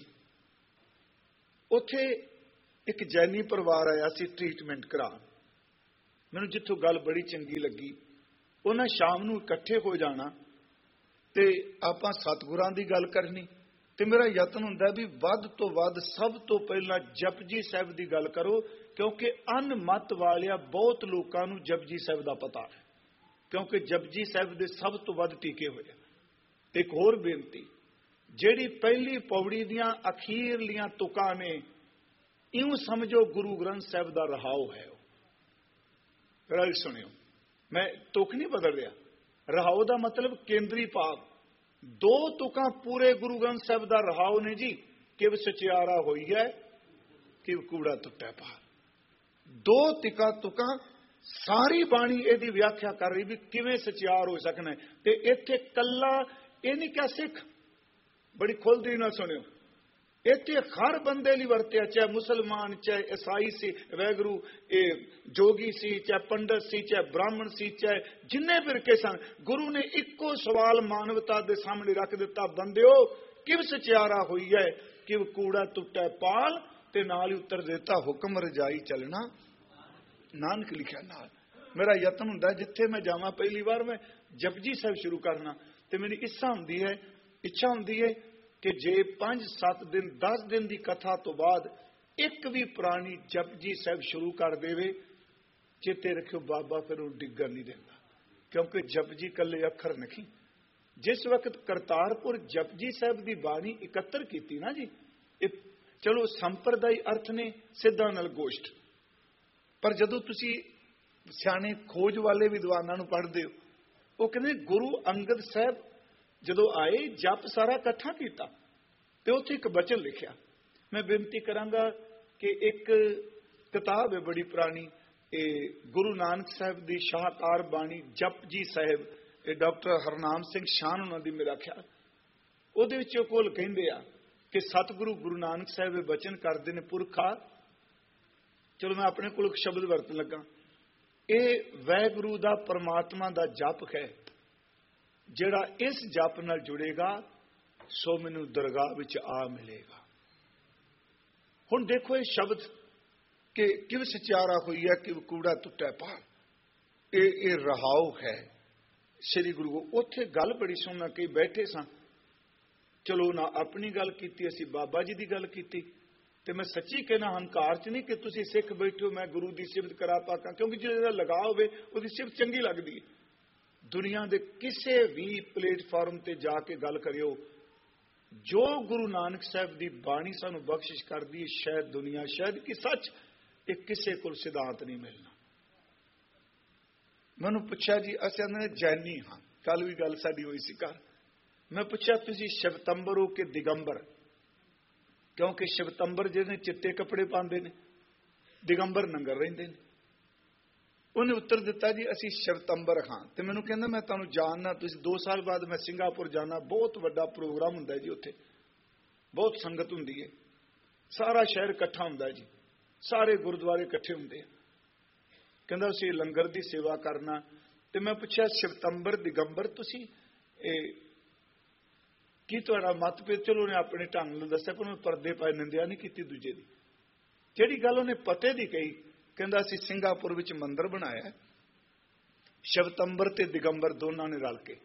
ਉੱਥੇ ਇੱਕ ਜੈਨੀ ਪਰਿਵਾਰ ਆਇਆ ਸੀ ਟ੍ਰੀਟਮੈਂਟ ਕਰਾਉਣ। ਮੈਨੂੰ ਜਿੱਥੋਂ ਗੱਲ ਬੜੀ ਚੰਗੀ ਲੱਗੀ, ਉਹਨਾਂ ਸ਼ਾਮ ਨੂੰ ਇਕੱਠੇ ਹੋ ਜਾਣਾ ਤੇ ਆਪਾਂ ਸਤਿਗੁਰਾਂ ਦੀ ਗੱਲ ਕਰਨੀ, ਤੇ ਮੇਰਾ ਯਤਨ ਹੁੰਦਾ ਵੀ ਵੱਧ ਤੋਂ ਵੱਧ ਸਭ ਤੋਂ ਪਹਿਲਾਂ ਜਪਜੀ ਸਾਹਿਬ ਦੀ ਗੱਲ ਕਰੋ, ਕਿਉਂਕਿ ਅਨਮਤ ਵਾਲਿਆ ਬਹੁਤ ਲੋਕਾਂ ਨੂੰ ਜਪਜੀ ਸਾਹਿਬ ਦਾ ਪਤਾ ਹੈ, ਕਿਉਂਕਿ ਜਪਜੀ ਸਾਹਿਬ ਦੇ ਸਭ ਤੋਂ ਵੱਧ ਟੀਕੇ ਹੋਏ। ਤੇ ਇੱਕ ਹੋਰ ਬੇਨਤੀ, ਜਿਹੜੀ ਪਹਿਲੀ ਪੌੜੀ ਦੀਆਂ ਅਖੀਰਲੀਆਂ ਤੁਕਾਂ ਨੇ, ਇਉਂ ਸਮਝੋ ਗੁਰੂ ਗ੍ਰੰਥ ਸਾਹਿਬ ਦਾ ਰਹਾਉ ਹੈ। ਫਿਰ ਸੁਣਿਓ, ਮੈਂ ਤੁਕ ਨਹੀਂ ਬਦਲ ਰਿਹਾ, ਰਹਾਉ ਦਾ ਮਤਲਬ ਕੇਂਦਰੀ ਭਾਵ। ਦੋ ਤੁਕਾਂ ਪੂਰੇ ਗੁਰੂ ਗ੍ਰੰਥ ਸਾਹਿਬ ਦਾ ਰਹਾਉ ਨੇ ਜੀ, ਕਿਵ ਸਚਿਆਰਾ ਹੋਈ ਹੈ, ਕਿਵ ਕੂੜਾ ਟੁੱਟਿਆ ਪਾਰ। ਦੋ ਤਿਕਾ ਤੁਕਾਂ ਸਾਰੀ ਬਾਣੀ ਇਹਦੀ ਵਿਆਖਿਆ ਕਰ ਰਹੀ ਵੀ ਕਿਵੇਂ ਸਚਿਆਰ ਹੋ ਸਕਣਾ। ਤੇ ਇੱਥੇ ਕੱਲਾ ਇਹ ਨਹੀਂ ਕਿਹਾ ਸਿੱਖ, ਬੜੀ ਖੁੱਲ੍ਹਦੀ ਨਾਲ ਸੁਣਿਓ, ਇੱਥੇ ਹਰ ਬੰਦੇ ਲਈ ਵਰਤਿਆ, ਚਾਹੇ ਮੁਸਲਮਾਨ, ਚਾਹੇ ਈਸਾਈ ਸੀ, ਵੈਗਰੂ ਇਹ ਜੋਗੀ ਸੀ, ਚਾਹੇ ਪੰਡਤ ਸੀ, ਚਾਹੇ ਬ੍ਰਾਹਮਣ ਸੀ, ਚਾਹੇ ਜਿੰਨੇ ਫਿਰਕੇ ਸਨ, ਗੁਰੂ ਨੇ ਇੱਕੋ ਸਵਾਲ ਮਾਨਵਤਾ ਦੇ ਸਾਹਮਣੇ ਰੱਖ ਦਿੱਤਾ, ਬੰਦਿਓ ਕਿਵ ਸਚਿਆਰਾ ਹੋਈ ਹੈ, ਕਿਵ ਕੂੜਾ ਟੁੱਟੈ ਪਾਲ, ਤੇ ਨਾਲ ਹੀ ਉੱਤਰ ਦਿੱਤਾ ਹੁਕਮ ਰਜਾਈ ਚੱਲਣਾ ਨਾਨਕ ਲਿਖਿਆ ਨਾਲ। ਮੇਰਾ ਯਤਨ ਹੁੰਦਾ ਜਿੱਥੇ ਮੈਂ ਜਾਵਾਂ ਪਹਿਲੀ ਵਾਰ ਮੈਂ ਜਪਜੀ ਸਾਹਿਬ ਸ਼ੁਰੂ ਕਰਨਾ, ਤੇ ਮੇਰੀ ਇੱਛਾ ਹੁੰਦੀ ਹੈ ਇੱਛਾ ਹੁੰਦੀ ਹੈ ਕਿ ਜੇ ਪੰਜ ਸੱਤ ਦਿਨ ਦਸ ਦਿਨ ਦੀ ਕਥਾ ਤੋਂ ਬਾਅਦ ਇੱਕ ਵੀ ਪ੍ਰਾਣੀ ਜਪਜੀ ਸਾਹਿਬ ਸ਼ੁਰੂ ਕਰ ਦੇਵੇ, ਚੇਤੇ ਰੱਖਿਓ ਬਾਬਾ ਫਿਰ ਉਹ ਡਿੱਗਣ ਨਹੀਂ ਦਿੰਦਾ, ਕਿਉਂਕਿ ਜਪਜੀ ਕੱਲੇ ਅੱਖਰ ਨਹੀਂ। ਜਿਸ ਵਕਤ ਕਰਤਾਰਪੁਰ ਜਪਜੀ ਸਾਹਿਬ ਦੀ ਬਾਣੀ ਇਕੱਤਰ ਕੀਤੀ ਨਾ ਜੀ, ਇਹ ਚਲੋ ਸੰਪਰਦਾਈ ਅਰਥ ਨੇ, ਸਿੱਧਾ ਨਾਲ ਗੋਸ਼ਟ, ਪਰ ਜਦੋਂ ਤੁਸੀਂ ਸਿਆਣੇ ਖੋਜ ਵਾਲੇ ਵਿਦਵਾਨਾਂ ਨੂੰ ਪੜ੍ਹਦੇ ਹੋ, ਉਹ ਕਹਿੰਦੇ ਗੁਰੂ ਅੰਗਦ ਸਾਹਿਬ ਜਦੋਂ ਆਏ ਜਪ ਸਾਰਾ ਇਕੱਠਾ ਕੀਤਾ, ਤੇ ਉੱਥੇ ਇੱਕ ਬਚਨ ਲਿਖਿਆ। ਮੈਂ ਬੇਨਤੀ ਕਰਾਂਗਾ ਕਿ ਇੱਕ ਕਿਤਾਬ ਹੈ ਬੜੀ ਪੁਰਾਣੀ, ਇਹ ਗੁਰੂ ਨਾਨਕ ਸਾਹਿਬ ਦੀ ਸ਼ਾਹਕਾਰ ਬਾਣੀ ਜਪਜੀ ਸਾਹਿਬ, ਇਹ ਡਾਕਟਰ ਹਰਨਾਮ ਸਿੰਘ ਸ਼ਾਨ ਉਹਨਾਂ ਦੀ ਮੇਰਾ ਖਿਆਲ, ਉਹਦੇ ਵਿੱਚ ਉਹ ਕੋਲ ਕਹਿੰਦੇ ਆ ਕਿ ਸਤਿਗੁਰੂ ਗੁਰੂ ਨਾਨਕ ਸਾਹਿਬ ਇਹ ਬਚਨ ਕਰਦੇ ਨੇ, ਪੁਰਖਾ ਚਲੋ ਮੈਂ ਆਪਣੇ ਕੋਲ ਸ਼ਬਦ ਵਰਤਣ ਲੱਗਾ, ਇਹ ਵਾਹਿਗੁਰੂ ਦਾ ਪਰਮਾਤਮਾ ਦਾ ਜਪ ਹੈ। ਜਿਹੜਾ ਇਸ ਜਪ ਨਾਲ ਜੁੜੇਗਾ ਸੋ ਮੈਨੂੰ ਦਰਗਾਹ ਵਿੱਚ ਆ ਮਿਲੇਗਾ। ਹੁਣ ਦੇਖੋ ਇਹ ਸ਼ਬਦ ਕਿ ਕਿਵ ਸਚਿਆਰਾ ਹੋਈ ਹੈ ਕਿ ਕੂੜਾ ਟੁੱਟਾ ਪਾ, ਇਹ ਇਹ ਰਹਾਉ ਹੈ ਸ੍ਰੀ ਗੁਰੂ। ਉੱਥੇ ਗੱਲ ਬੜੀ ਸੋਹਣਾ ਕਈ ਬੈਠੇ ਸਾਂ, ਚਲੋ ਨਾ ਆਪਣੀ ਗੱਲ ਕੀਤੀ, ਅਸੀਂ ਬਾਬਾ ਜੀ ਦੀ ਗੱਲ ਕੀਤੀ। ਤੇ ਮੈਂ ਸੱਚੀ ਕਹਿਣਾ ਹੰਕਾਰ ਚ ਨਹੀਂ ਕਿ ਤੁਸੀਂ ਸਿੱਖ ਬੈਠੇ ਹੋ ਮੈਂ ਗੁਰੂ ਦੀ ਸਿਫਤ ਕਰਾ ਪਾਕਾਂ, ਕਿਉਂਕਿ ਜਿਹਦਾ ਲਗਾਅ ਹੋਵੇ ਉਹਦੀ ਸਿਫਤ ਚੰਗੀ ਲੱਗਦੀ ਹੈ। ਦੁਨੀਆ ਦੇ ਕਿਸੇ ਵੀ ਪਲੇਟਫਾਰਮ ਤੇ ਜਾ ਕੇ ਗੱਲ ਕਰਿਓ, ਜੋ ਗੁਰੂ ਨਾਨਕ ਸਾਹਿਬ ਦੀ ਬਾਣੀ ਸਾਨੂੰ ਬਖਸ਼ਿਸ਼ ਕਰਦੀ ਹੈ, ਸ਼ਾਇਦ ਦੁਨੀਆ ਸ਼ਾਇਦ ਕਿ ਸੱਚ ਇਹ ਕਿਸੇ ਕੋਲ ਸਿਧਾਂਤ ਨਹੀਂ ਮਿਲਣਾ। ਮੈਨੂੰ ਪੁੱਛਿਆ ਜੀ, ਅਸੀਂ ਕਹਿੰਦੇ ਜੈਨੀ ਹਾਂ, ਕੱਲ ਵੀ ਗੱਲ ਸਾਡੀ ਹੋਈ ਸੀ ਘਰ। ਮੈਂ ਪੁੱਛਿਆ ਤੁਸੀਂ ਸ਼ਵਤੰਬਰ ਹੋ ਕਿ ਦਿਗੰਬਰ? ਕਿਉਂਕਿ ਸ਼ਵਤੰਬਰ ਜਿਹਨੇ ਚਿੱਟੇ ਕੱਪੜੇ ਪਾਉਂਦੇ ਨੇ, ਦਿਗੰਬਰ ਨੰਗਰ ਰਹਿੰਦੇ ਨੇ। ਉਹਨੇ ਉੱਤਰ ਦਿੱਤਾ ਜੀ ਅਸੀਂ ਸ਼ਵਤੰਬਰ ਹਾਂ। ਤੇ ਮੈਨੂੰ ਕਹਿੰਦਾ ਮੈਂ ਤੁਹਾਨੂੰ ਜਾਣਨਾ, ਤੁਸੀਂ ਦੋ ਸਾਲ ਬਾਅਦ ਮੈਂ ਸਿੰਗਾਪੁਰ ਜਾਣਾ, ਬਹੁਤ ਵੱਡਾ ਪ੍ਰੋਗਰਾਮ ਹੁੰਦਾ ਜੀ, ਉੱਥੇ ਬਹੁਤ ਸੰਗਤ ਹੁੰਦੀ ਹੈ, ਸਾਰਾ ਸ਼ਹਿਰ ਇਕੱਠਾ ਹੁੰਦਾ ਜੀ, ਸਾਰੇ ਗੁਰਦੁਆਰੇ ਇਕੱਠੇ ਹੁੰਦੇ ਆ। ਕਹਿੰਦਾ ਅਸੀਂ ਲੰਗਰ ਦੀ ਸੇਵਾ ਕਰਨਾ। ਤੇ ਮੈਂ ਪੁੱਛਿਆ ਸ਼ਵਤੰਬਰ ਦਿਗੰਬਰ ਤੁਸੀਂ ਇਹ ਕੀ ਤੁਹਾਡਾ ਮਤਭੇਦ? ਚਲੋ ਉਹਨੇ ਆਪਣੇ ਢੰਗ ਨਾਲ ਦੱਸਿਆ, ਪਰ ਉਹਨੇ ਪਰਦੇ ਪਾਏ, ਨਿੰਦਿਆ ਨਹੀਂ ਕੀਤੀ ਦੂਜੇ ਦੀ। ਜਿਹੜੀ ਗੱਲ ਉਹਨੇ ਪਤੇ ਦੀ ਕਹੀ, ਕਹਿੰਦਾ ਅਸੀਂ ਸਿੰਗਾਪੁਰ ਵਿੱਚ ਮੰਦਿਰ ਬਣਾਇਆ ਸ਼ਵਤੰਬਰ ਤੇ ਦਿਗੰਬਰ ਦੋਨਾਂ ਨੇ ਰਲ ਕੇ।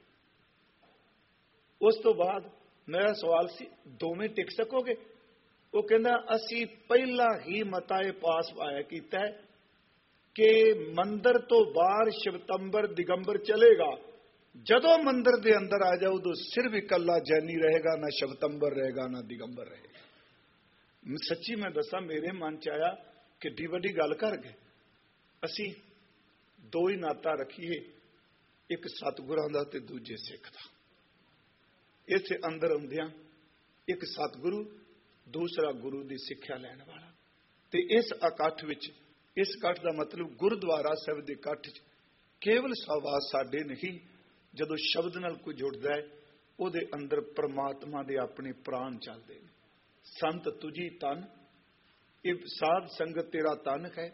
ਉਸ ਤੋਂ ਬਾਅਦ ਮੇਰਾ ਸਵਾਲ ਸੀ ਦੋਵੇਂ ਟਿਕ ਸਕੋਗੇ? ਉਹ ਕਹਿੰਦਾ ਅਸੀਂ ਪਹਿਲਾਂ ਹੀ ਮਤਾ ਇਹ ਪਾਸ ਪਾਇਆ ਕੀਤਾ ਹੈ ਕਿ ਮੰਦਿਰ ਤੋਂ ਬਾਹਰ ਸ਼ਵਤੰਬਰ ਦਿਗੰਬਰ ਚਲੇਗਾ, ਜਦੋਂ ਮੰਦਿਰ ਦੇ ਅੰਦਰ ਆ ਜਾਓ ਉਦੋਂ ਸਿਰਫ ਇਕੱਲਾ ਜੈਨੀ ਰਹੇਗਾ, ਨਾ ਸ਼ਵਤੰਬਰ ਰਹੇਗਾ ਨਾ ਦਿਗੰਬਰ ਰਹੇਗਾ। ਸੱਚੀ ਮੈਂ ਦੱਸਾਂ ਮੇਰੇ ਮਨ ਚ ਆਇਆ ਕਿੱਡੀ ਵੱਡੀ ਗੱਲ ਕਰ ਗਏ। ਅਸੀਂ ਦੋ ਹੀ ਨਾਤਾ ਰੱਖੀਏ, ਇੱਕ ਸਤਿਗੁਰਾਂ ਦਾ ਤੇ ਦੂਜੇ ਸਿੱਖ ਦਾ। ਇਸੇ ਅੰਦਰ ਆਉਂਦਿਆਂ ਇੱਕ ਸਤਿਗੁਰੂ, ਦੂਸਰਾ ਗੁਰੂ ਦੀ ਸਿੱਖਿਆ ਲੈਣ ਵਾਲਾ। ਤੇ ਇਸ ਇਕੱਠ ਵਿੱਚ, ਇਸ ਇਕੱਠ ਦਾ ਮਤਲਬ ਗੁਰਦੁਆਰਾ ਸਾਹਿਬ ਦੇ ਇਕੱਠ ਚ ਕੇਵਲ ਸਵਾਸ ਸਾਡੇ ਨਹੀਂ, ਜਦੋਂ ਸ਼ਬਦ ਨਾਲ ਕੋਈ ਜੁੜਦਾ ਹੈ ਉਹਦੇ ਅੰਦਰ ਪ੍ਰਮਾਤਮਾ ਦੇ ਆਪਣੇ ਪ੍ਰਾਣ ਚੱਲਦੇ ਨੇ। ਸੰਤ ਤੁਝੀ ਤਨ, ਇਹ ਸਾਧ ਸੰਗਤ ਤੇਰਾ ਤਨ ਹੈ।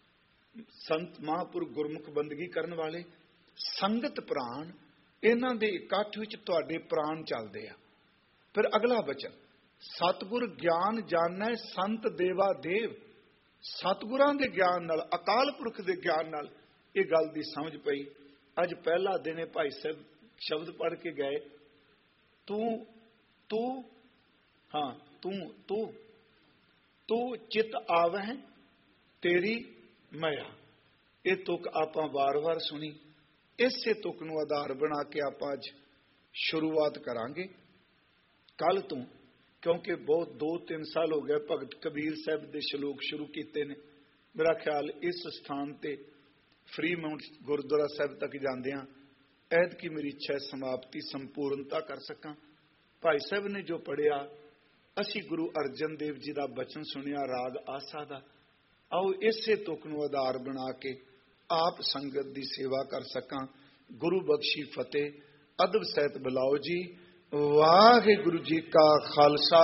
ਸੰਤ ਮਹਾਂਪੁਰਖ ਗੁਰਮੁਖ ਬੰਦਗੀ ਕਰਨ ਵਾਲੇ, ਸੰਗਤ ਪ੍ਰਾਣ, ਇਹਨਾਂ ਦੇ ਇਕੱਠ ਵਿੱਚ ਤੁਹਾਡੇ ਪ੍ਰਾਣ ਚੱਲਦੇ ਆ। ਫਿਰ ਅਗਲਾ ਬਚਨ, ਸਤਿਗੁਰ ਗਿਆਨ ਜਾਣੈ ਸੰਤ ਦੇਵਾ ਦੇਵ। ਸਤਿਗੁਰਾਂ ਦੇ ਗਿਆਨ ਨਾਲ, ਅਕਾਲ ਪੁਰਖ ਦੇ ਗਿਆਨ ਨਾਲ ਇਹ ਗੱਲ ਦੀ ਸਮਝ ਪਈ। ਅੱਜ ਪਹਿਲਾ ਦਿਨ ਭਾਈ ਸਾਹਿਬ ਸ਼ਬਦ ਪੜ੍ਹ ਕੇ ਗਏ, ਤੂੰ ਤੂੰ ਹਾਂ ਤੂੰ ਤੂੰ ਤੂੰ ਚਿਤ ਆਵਹਿ ਤੇਰੀ ਮਾਇਆ। ਇਹ ਤੁਕ ਆਪਾਂ ਵਾਰ-ਵਾਰ ਸੁਣੀ। ਇਸੇ ਤੁਕ ਨੂੰ ਆਧਾਰ ਬਣਾ ਕੇ ਆਪਾਂ ਅੱਜ ਸ਼ੁਰੂਆਤ ਕਰਾਂਗੇ ਕੱਲ ਤੋਂ, ਕਿਉਂਕਿ ਬਹੁਤ ਦੋ ਤਿੰਨ ਸਾਲ ਹੋ ਗਏ ਭਗਤ ਕਬੀਰ ਸਾਹਿਬ ਦੇ ਸ਼ਲੋਕ ਸ਼ੁਰੂ ਕੀਤੇ ਨੇ। ਮੇਰਾ ਖਿਆਲ ਇਸ ਸਥਾਨ ਤੇ ਫਰੀਮਾਊਂਟ ਗੁਰਦੁਆਰਾ ਸਾਹਿਬ ਤੱਕ ਜਾਂਦਿਆਂ ਐਤਕੀ ਮੇਰੀ ਇੱਛਾ ਸਮਾਪਤੀ ਸੰਪੂਰਨਤਾ ਕਰ ਸਕਾਂ। ਭਾਈ ਸਾਹਿਬ ਨੇ ਜੋ ਪੜ੍ਹਿਆ, ਅਸੀਂ ਗੁਰੂ ਅਰਜਨ ਦੇਵ ਜੀ ਦਾ ਬਚਨ ਸੁਣਿਆ ਰਾਗ ਆਸਾ ਦਾ। ਆਓ ਇਸੇ ਤੁਕ ਨੂੰ ਆਧਾਰ ਬਣਾ ਕੇ ਆਪ ਸੰਗਤ ਦੀ ਸੇਵਾ ਕਰ ਸਕਾਂ। ਗੁਰੂ ਬਖਸ਼ੀ ਫਤਿਹ। ਅਦਬ ਸਹਿਤ ਬੁਲਾਓ ਜੀ। ਵਾਹਿਗੁਰੂ ਜੀ ਕਾ ਖਾਲਸਾ,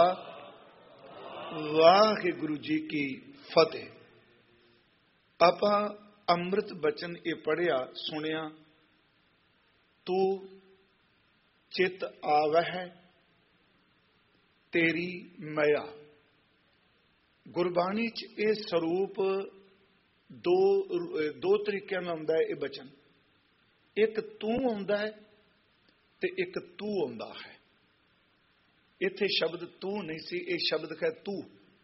ਵਾਹਿਗੁਰੂ ਜੀ ਕੀ ਫਤਿਹ। ਆਪਾਂ ਅੰਮ੍ਰਿਤ ਬਚਨ ਇਹ ਪੜ੍ਹਿਆ ਸੁਣਿਆ, ਤੂੰ ਚਿਤ ਆਵਹਿ ਤੇਰੀ ਮਾਇਆ। ਗੁਰਬਾਣੀ ਚ ਇਹ ਸਰੂਪ ਦੋ ਦੋ ਤਰੀਕਿਆਂ ਨਾਲ ਆਉਂਦਾ ਹੈ ਇਹ ਬਚਨ। ਇੱਕ ਤੂੰ ਆਉਂਦਾ ਹੈ ਤੇ ਇੱਕ ਤੂੰ ਆਉਂਦਾ ਹੈ। ਇੱਥੇ ਸ਼ਬਦ ਤੂੰ ਨਹੀਂ ਸੀ, ਇਹ ਸ਼ਬਦ ਹੈ ਤੂੰ।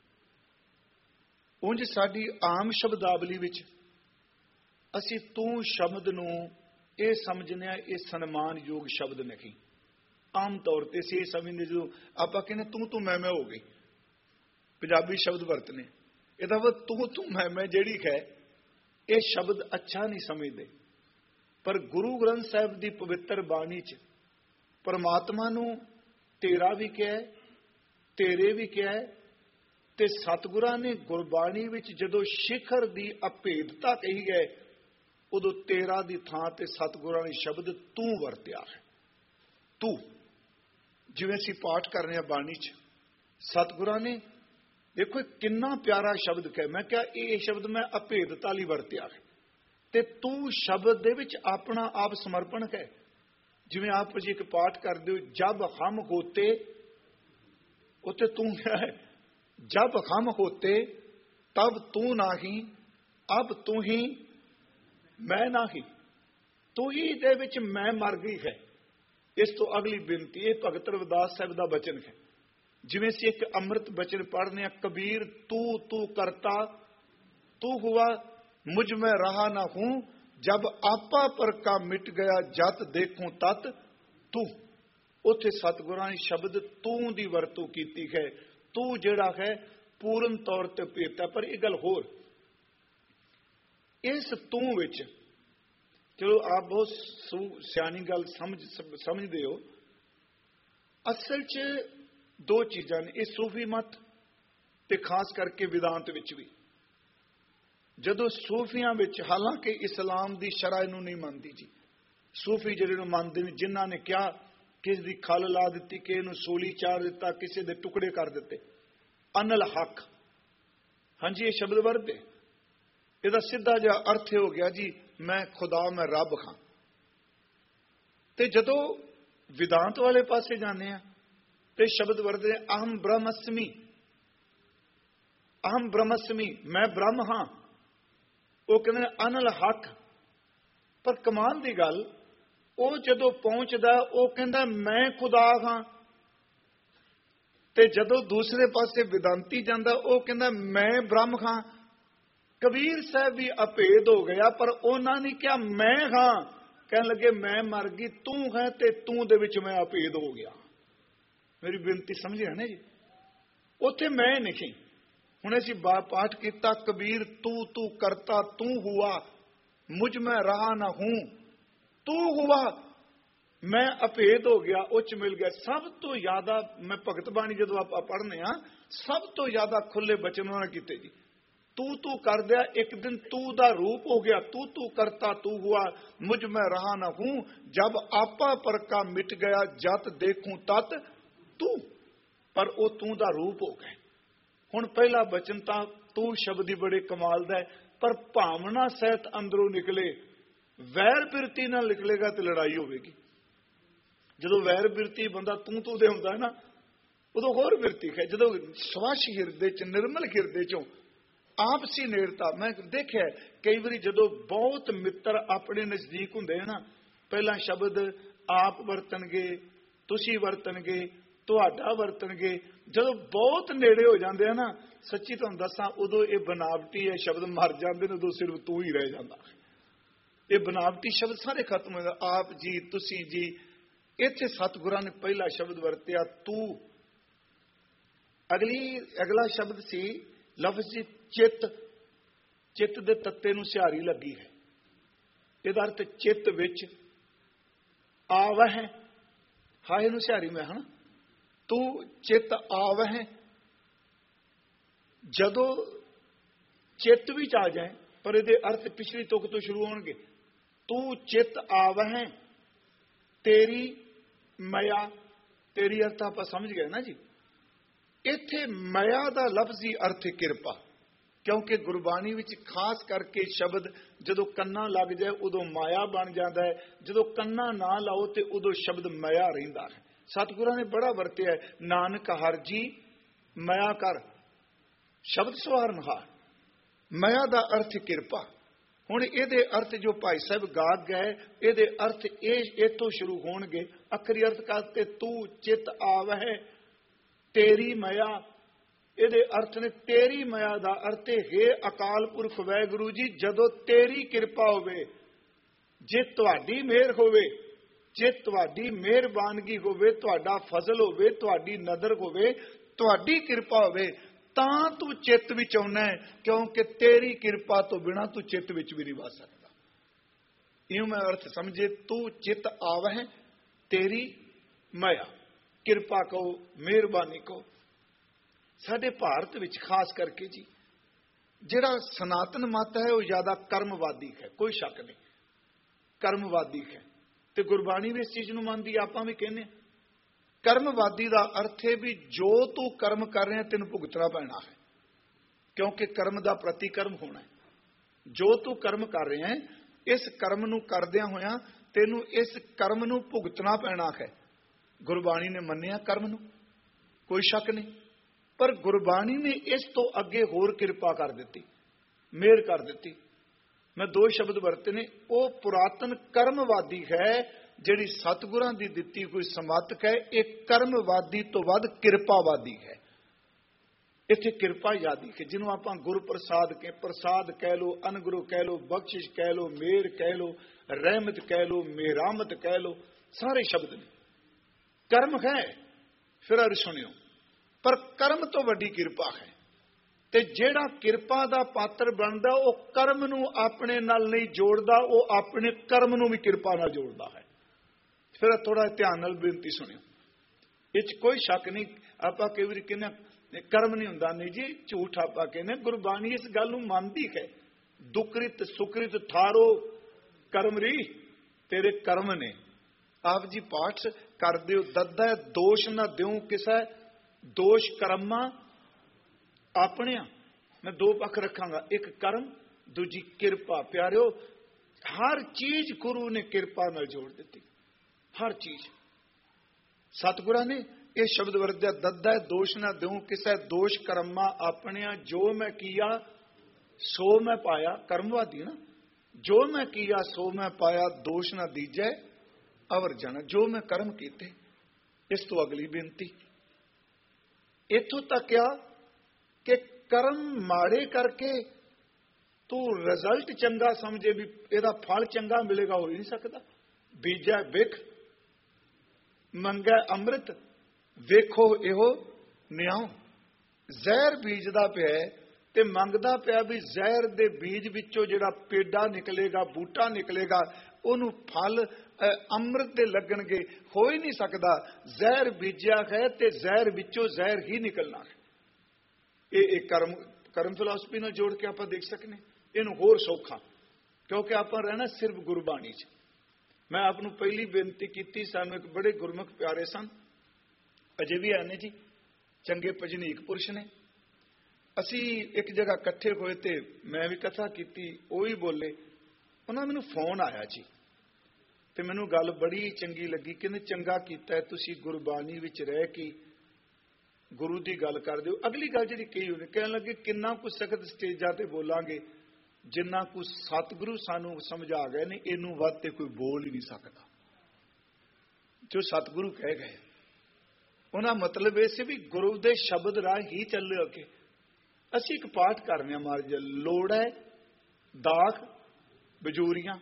ਉਂਝ ਸਾਡੀ ਆਮ ਸ਼ਬਦਾਵਲੀ ਵਿੱਚ ਅਸੀਂ ਤੂੰ ਸ਼ਬਦ ਨੂੰ ਇਹ ਸਮਝਦੇ ਹਾਂ ਇਹ ਸਨਮਾਨਯੋਗ ਸ਼ਬਦ ਨਹੀਂ। ਆਮ ਤੌਰ ਤੇ ਅਸੀਂ ਇਹ ਸਮਝਦੇ, ਜਦੋਂ ਆਪਾਂ ਕਹਿੰਦੇ ਤੂੰ ਤੂੰ ਮੈਂ ਮੈਂ ਹੋ ਗਈ, ਪੰਜਾਬੀ ਸ਼ਬਦ ਵਰਤਨੇ, ਇਹਦਾ ਵਾ ਤੂੰ ਤੂੰ ਮੈਂ ਮੈਂ ਜਿਹੜੀ ਹੈ ਇਹ ਸ਼ਬਦ ਅੱਛਾ ਨਹੀਂ ਸਮਝਦੇ। ਪਰ ਗੁਰੂ ਗ੍ਰੰਥ ਸਾਹਿਬ ਦੀ ਪਵਿੱਤਰ ਬਾਣੀ ਚ ਪਰਮਾਤਮਾ ਨੂੰ ਤੇਰਾ ਵੀ ਕਿਹਾ, ਤੇਰੇ ਵੀ ਕਿਹਾ, ਤੇ ਸਤਿਗੁਰਾਂ ਨੇ ਗੁਰਬਾਣੀ ਵਿੱਚ ਜਦੋਂ ਸਿਖਰ ਦੀ ਅਭੇਦਤਾ ਕਹੀ ਗਏ ਉਦੋਂ ਤੇਰਾ ਦੀ ਥਾਂ ਤੇ ਸਤਿਗੁਰਾਂ ਨੇ ਸ਼ਬਦ ਤੂੰ ਵਰਤਿਆ ਹੈ। ਤੂੰ, ਜਿਵੇਂ ਅਸੀਂ ਪਾਠ ਕਰ ਰਹੇ ਹਾਂ ਬਾਣੀ ਚ, ਸਤਿਗੁਰਾਂ ਨੇ देखो कितना प्यारा शब्द कह, मैं क्या ये शब्द मैं अभेदता लई वरतिया है ते तू शब्द दे विच अपना आप समर्पण है। जिवें आप जी एक पाठ करदे हो, जब हम होते, उत्ते तू क्या है, जब हम होते तब तू नाही, अब तू ही मैं नाही, तू ही दे विच मैं मर गई है। इस तो अगली बेनती ये भगत रविदास साहब का बचन है। जिवें से एक अमृत बचन पढ़ने, कबीर तू तू करता तू हुआ, मुझ में रहा ना हूं, जब आपा पर का मिट गया, जत देखूं तत तू। उथे सतगुरां ने शब्द तू दी वरतों कीती है। तू जिहड़ा है पूर्ण तौर ते भेता, पर एक गल होर, इस तू विच चलो आप बहुत सियानी गल समझ समझदे हो, असल च दो चीज़ां ने, ये सूफी मत ते खास करके वेदांत विच भी। जदों सूफियां विच, हालांकि इस्लाम दी शरह नूं नहीं मानदी जी, सूफी जिहड़े नूं मानदे ने, जिन्हां ने क्या किस दी खल ला दित्ती, कि इहनूं सूली चाढ़ दिता, किसी दे टुकड़े कर दिते, अनल हक, हाँ जी ये शब्द वरते, इहदा सीधा जिहा अर्थ हो गया जी मैं खुदा मैं रब खां। ते जदों वेदांत वाले पासे जाने आ ते शब्द वरते अहम ब्रह्मस्मि, अहम ब्रह्मस्मि, मैं ब्रह्म हां। वो कहते अनल हक, पर कमाल की गल वो जदों पहुंचदा वो कहता मैं खुदा हां, ते जदों दूसरे पासे वेदांती जांदा वो कहता मैं ब्रह्म हां। कबीर साहब भी अभेद हो गया, पर उन्होंने नहीं क्या मैं हां, कहने लगे मैं मर गई, तू है ते तू दे विच मैं अभेद हो गया। मेरी बेनती समझे है ना जी, उथे मैं नहीं। हुण असीं पाठ किया, कबीर तू तू करता तू हुआ, मुझ में रहा ना हूं, तू हुआ, मैं अभेद हो गया, उच मिल गया। सब तो ज्यादा मैं भगत बाणी जदों आप पढ़ने आ, सब तो ज्यादा खुले बचन उन्होंने किते जी। तू तू कर दिया, एक दिन तू दा रूप हो गया, तू तू करता तू हुआ, मुझ में रहा ना हूं, जब आपा पर का मिट गया, जत देखूं तत तू। पर वो तू दा रूप हो गए। हुण पहला बचन तां तू शब्द ही बड़े कमाल दा है, पर भावना सहित अंदरों निकले, वैर बिरती नाल निकलेगा तो लड़ाई होगी। जदों वैर बिरती बंदा तू तू दे हुंदा है ना, उदों होर बिरती है। जदों स्वच्छ हिरदे च, निर्मल हिरदे चों आपसी नेड़ता, मैं देखिया कई बारी जदों बहुत मित्र अपने नजदीक हुंदे हैं ना, पहला शब्द आप वरतणगे, तुसी वरतणगे, तुहाडा वरतणगे, जदों बहुत नेड़े हो जाते हैं ना, सच्ची तुहानूं दसां उदों ये बनावटी है शब्द मर जाते हैं, उदों सिर्फ तू ही रह जाता। ये बनावटी शब्द सारे खत्म हो जाते, आप जी तुसी जी। इत्थे सतगुरां ने पहला शब्द वरतिया तू। अगली अगला शब्द सी लफ्ज जी चित। चित दे तत्ते नूं सिहारी लगी है, इहदा अर्थ चित विच आवह, हाए नूं सिहारी में है ना, तू चित आवह। जदों चित भी आ जाए, पर इहदे अर्थ पिछली तुक तो शुरू होणगे। तू चित आवह तेरी मया, तेरी अर्थ आप समझ गए ना जी। इत्थे मया दा लफ्जी अर्थ किरपा, क्योंकि गुरबाणी विच खास करके शब्द जदों कन्ना लग जाए उदों माया बन जाता है, जदों कन्ना ना लाओ तो उदों शब्द मया रहिंदा है। सतगुरां ने बड़ा वरतिया है, नानक हर जी मया कर, शब्द सवारनहार। मया दा अर्थ किरपा। हुण इहदे अर्थ जो भाई साहब गा गए, इहदे अर्थ इह इथों शुरू होणगे। अखरी अर्थ करते तू चित आवह तेरी मया, इहदे अर्थ ने तेरी मया दा अर्थ है अकाल पुरख वाहिगुरू जी, जदों तेरी किरपा होवे, जे तुहाडी मेहर होवे, जे तुहाडी मेहरबानगी होवे, तुहाडा फजल होवे, तुहाडी नदर होवे, तुहाडी किरपा होवे, तां तू चित्त विच आउणा है, क्योंकि तेरी किरपा तो बिना तू चित्त विच भी नहीं वा सकदा। इउं मैं अर्थ समझे, तू चित आवह तेरी मया, किरपा कहो, मेहरबानी कहो। साडे भारत विच खास करके जी जिहड़ा सनातन मत है वह ज्यादा कर्मवादी है, कोई शक नहीं, कर्मवादी है। ते गुरबाणी भी इस चीज नूं मनदी, आपां भी कहने कर्मवादी का अर्थ है भी जो तू कर्म कर रहे तेन भुगतना पैना है। ਕਿਉਂਕਿ ਕਰਮ ਦਾ ਪ੍ਰਤੀਕਰਮ ਹੋਣਾ ਹੈ। ਜੋ ਤੂੰ ਕਰਮ ਕਰ ਰਿਹਾ ਹੈ, ਇਸ ਕਰਮ ਨੂੰ ਕਰਦਿਆਂ ਹੋਇਆਂ ਤੈਨੂੰ ਇਸ ਕਰਮ ਨੂੰ ਭੁਗਤਣਾ ਪੈਣਾ ਹੈ। ਗੁਰਬਾਣੀ ਨੇ ਮੰਨਿਆ ਕਰਮ ਨੂੰ, ਕੋਈ ਸ਼ੱਕ ਨਹੀਂ, ਪਰ ਗੁਰਬਾਣੀ ਨੇ ਇਸ ਤੋਂ ਅੱਗੇ ਹੋਰ ਕਿਰਪਾ ਕਰ ਦਿੱਤੀ, ਮਿਹਰ ਕਰ ਦਿੱਤੀ। ਮੈਂ ਦੋ ਸ਼ਬਦ ਵਰਤੇ ਨੇ, ਉਹ ਪੁਰਾਤਨ ਕਰਮਵਾਦੀ ਹੈ ਜਿਹੜੀ ਸਤਿਗੁਰਾਂ ਦੀ ਦਿੱਤੀ ਕੋਈ ਸਮੱਤ ਹੈ। ਇਹ ਕਰਮਵਾਦੀ ਤੋਂ ਵੱਧ ਕਿਰਪਾਵਾਦੀ ਹੈ। ਇੱਥੇ ਕਿਰਪਾ ਯਾਦੀ ਹੈ, ਜਿਹਨੂੰ ਆਪਾਂ ਗੁਰ ਪ੍ਰਸਾਦ ਕੇ ਪ੍ਰਸਾਦ ਕਹਿ ਲੋ, ਅਨਗੁਰੂ ਕਹਿ ਲੋ, ਬਖਸ਼ਿਸ਼ ਕਹਿ ਲੋ, ਮੇਰ ਕਹਿ ਲੋ, ਰਹਿਮਤ ਕਹਿ ਲੋ, ਮਿਹਰਾਮਤ ਕਹਿ ਲੋ, ਸਾਰੇ ਸ਼ਬਦ ਨੇ। ਕਰਮ ਹੈ, ਫਿਰ ਅਰ ਸੁਣਿਓ, ਪਰ ਕਰਮ ਤੋਂ ਵੱਡੀ ਕਿਰਪਾ ਹੈ। ਤੇ ਜਿਹੜਾ ਕਿਰਪਾ ਦਾ ਪਾਤਰ ਬਣਦਾ ਉਹ ਕਰਮ ਨੂੰ ਆਪਣੇ ਨਾਲ ਨਹੀਂ ਜੋੜਦਾ, ਉਹ ਆਪਣੇ ਕਰਮ ਨੂੰ ਵੀ ਕਿਰਪਾ ਨਾਲ ਜੋੜਦਾ ਹੈ। ਫਿਰ ਥੋੜਾ ਧਿਆਨ ਨਾਲ ਬੇਨਤੀ ਸੁਣਿਓ, ਇਹ 'ਚ ਕੋਈ ਸ਼ੱਕ ਨਹੀਂ। ਆਪਾਂ ਕਈ ਵਾਰੀ ਕਹਿੰਦੇ ਕਰਮ ਨਹੀਂ ਹੁੰਦਾ, ਨਹੀਂ ਜੀ, ਝੂਠ ਆਪਾਂ ਕਹਿੰਦੇ। ਗੁਰਬਾਣੀ ਇਸ ਗੱਲ ਨੂੰ ਮੰਨਦੀ ਹੈ। ਦੁਕ੍ਰਿਤ ਸੁਕ੍ਰਿਤ ਥਾਰੋ ਕਰਮ ਰੀ, ਤੇਰੇ ਕਰਮ ਨੇ। ਆਪ ਜੀ ਪਾਠ ਕਰਦੇ ਹੋ, ਦੱਦਾ ਦੋਸ਼ ਨਾ ਦਿਉ ਕਿਸੈ, ਦੋਸ਼ ਕਰਮਾਂ ਆਪਣਿਆਂ। ਮੈਂ ਦੋ ਪੱਖ ਰੱਖਾਂਗਾ, ਇੱਕ ਕਰਮ, ਦੂਜੀ ਕਿਰਪਾ। ਪਿਆਰਿਓ, ਹਰ ਚੀਜ਼ ਗੁਰੂ ਨੇ ਕਿਰਪਾ ਨਾਲ ਜੋੜ ਦਿੱਤੀ, ਹਰ ਚੀਜ਼। ਸਤਿਗੁਰਾਂ ਨੇ ਇਹ ਸ਼ਬਦ ਵਰਤਿਆ, ਦੱਦਾ ਦੋਸ਼ ਨਾ ਦਿਉ ਕਿਸੈ, ਦੋਸ਼ ਕਰਮਾਂ ਆਪਣਿਆਂ। ਜੋ ਮੈਂ ਕੀਆ ਸੋ ਮੈਂ ਪਾਇਆ, ਕਰਮਵਾਦੀ ਨਾ। ਜੋ ਮੈਂ ਕੀਆ ਸੋ ਮੈਂ ਪਾਇਆ, ਦੋਸ਼ ਨਾ ਦੀਜੈ ਅਵਰ ਜਾਣਾ। ਜੋ ਮੈਂ ਕਰਮ ਕੀਤੇ। ਇਸ ਤੋਂ ਅਗਲੀ ਬੇਨਤੀ, ਇੱਥੋਂ ਤੱਕ ਆ ਕਿ ਕਰਮ ਮਾੜੇ ਕਰਕੇ ਤੂੰ ਰਿਜ਼ਲਟ ਚੰਗਾ ਸਮਝੇ ਵੀ ਇਹਦਾ ਫਲ ਚੰਗਾ ਮਿਲੇਗਾ, ਹੋ ਹੀ ਨਹੀਂ ਸਕਦਾ। ਬੀਜੈ ਬਿਖ ਮੰਗੈ ਅੰਮ੍ਰਿਤ, ਵੇਖੋ ਇਹੋ ਨਿਆਉ। ਜ਼ਹਿਰ ਬੀਜਦਾ ਪਿਆ ਤੇ ਮੰਗਦਾ ਪਿਆ ਵੀ ਜ਼ਹਿਰ ਦੇ ਬੀਜ ਵਿੱਚੋਂ ਜਿਹੜਾ ਪੇਡਾ ਨਿਕਲੇਗਾ, ਬੂਟਾ ਨਿਕਲੇਗਾ, ਉਹਨੂੰ ਫਲ ਅੰਮ੍ਰਿਤ ਦੇ ਲੱਗਣਗੇ। ਹੋ ਹੀ ਨਹੀਂ ਸਕਦਾ। ਜ਼ਹਿਰ ਬੀਜਿਆ ਹੈ ਤੇ ਜ਼ਹਿਰ ਵਿੱਚੋਂ ਜ਼ਹਿਰ ਹੀ ਨਿਕਲਣਾ ਹੈ। ਇਹ ਇੱਕ ਕਰਮ ਕਰਮ ਫਿਲਾਸਫੀ ਨਾਲ ਜੋੜ ਕੇ ਆਪਾਂ ਦੇਖ ਸਕਨੇ। ਇਹਨੂੰ ਹੋਰ ਸੌਖਾ, ਕਿਉਂਕਿ ਆਪਾਂ ਰਹਿਣਾ ਸਿਰਫ ਗੁਰਬਾਣੀ 'ਚ। ਮੈਂ ਆਪ ਨੂੰ ਪਹਿਲੀ ਬੇਨਤੀ ਕੀਤੀ, ਸਾਨੂੰ ਇੱਕ ਬੜੇ ਗੁਰਮੁਖ ਪਿਆਰੇ ਸਨ, ਅਜੇ ਵੀ ਆਨੇ ਜੀ, ਚੰਗੇ ਭਜਨੀਕ ਪੁਰਸ਼ ਨੇ। ਅਸੀਂ ਇੱਕ ਜਗ੍ਹਾ ਇਕੱਠੇ ਹੋਏ ਤੇ ਮੈਂ ਵੀ ਕਥਾ ਕੀਤੀ, ਉਹ ਵੀ ਬੋਲੇ। ਉਹਨਾਂ ਮੈਨੂੰ ਫੋਨ ਆਇਆ ਜੀ, ਤੇ ਮੈਨੂੰ ਗੱਲ ਬੜੀ ਚੰਗੀ ਲੱਗੀ। ਕਹਿੰਦੇ ਚੰਗਾ ਕੀਤਾ ਤੁਸੀਂ ਗੁਰਬਾਣੀ ਵਿੱਚ ਰਹਿ ਕੇ ਗੁਰੂ ਦੀ ਗੱਲ ਕਰਦੇ ਹੋ। ਅਗਲੀ ਗੱਲ ਜਿਹੜੀ ਕਹੀ ਉਹਨੇ, ਕਹਿਣ ਲੱਗੇ ਕਿੰਨਾ ਕੁ ਸਖਤ ਸਟੇਜਾਂ ਤੇ ਬੋਲਾਂਗੇ, ਜਿੰਨਾ ਕੁ ਸਤਿਗੁਰੂ ਸਾਨੂੰ ਸਮਝਾ ਗਏ ਨੇ, ਇਹਨੂੰ ਵੱਧ ਤੇ ਕੋਈ ਬੋਲ ਹੀ ਨਹੀਂ ਸਕਦਾ। ਜੋ ਸਤਿਗੁਰੂ ਕਹਿ ਗਏ, ਉਹਨਾਂ ਮਤਲਬ ਇਹ ਸੀ ਵੀ ਗੁਰੂ ਦੇ ਸ਼ਬਦ ਰਾਹ ਹੀ ਚੱਲੇ। ਅੱਗੇ ਅਸੀਂ ਇੱਕ ਪਾਠ ਕਰਨੇ ਆ ਮਹਾਰਾਜ, ਲੋੜ ਹੈ ਦਾਖ ਬਜੂਰੀਆਂ।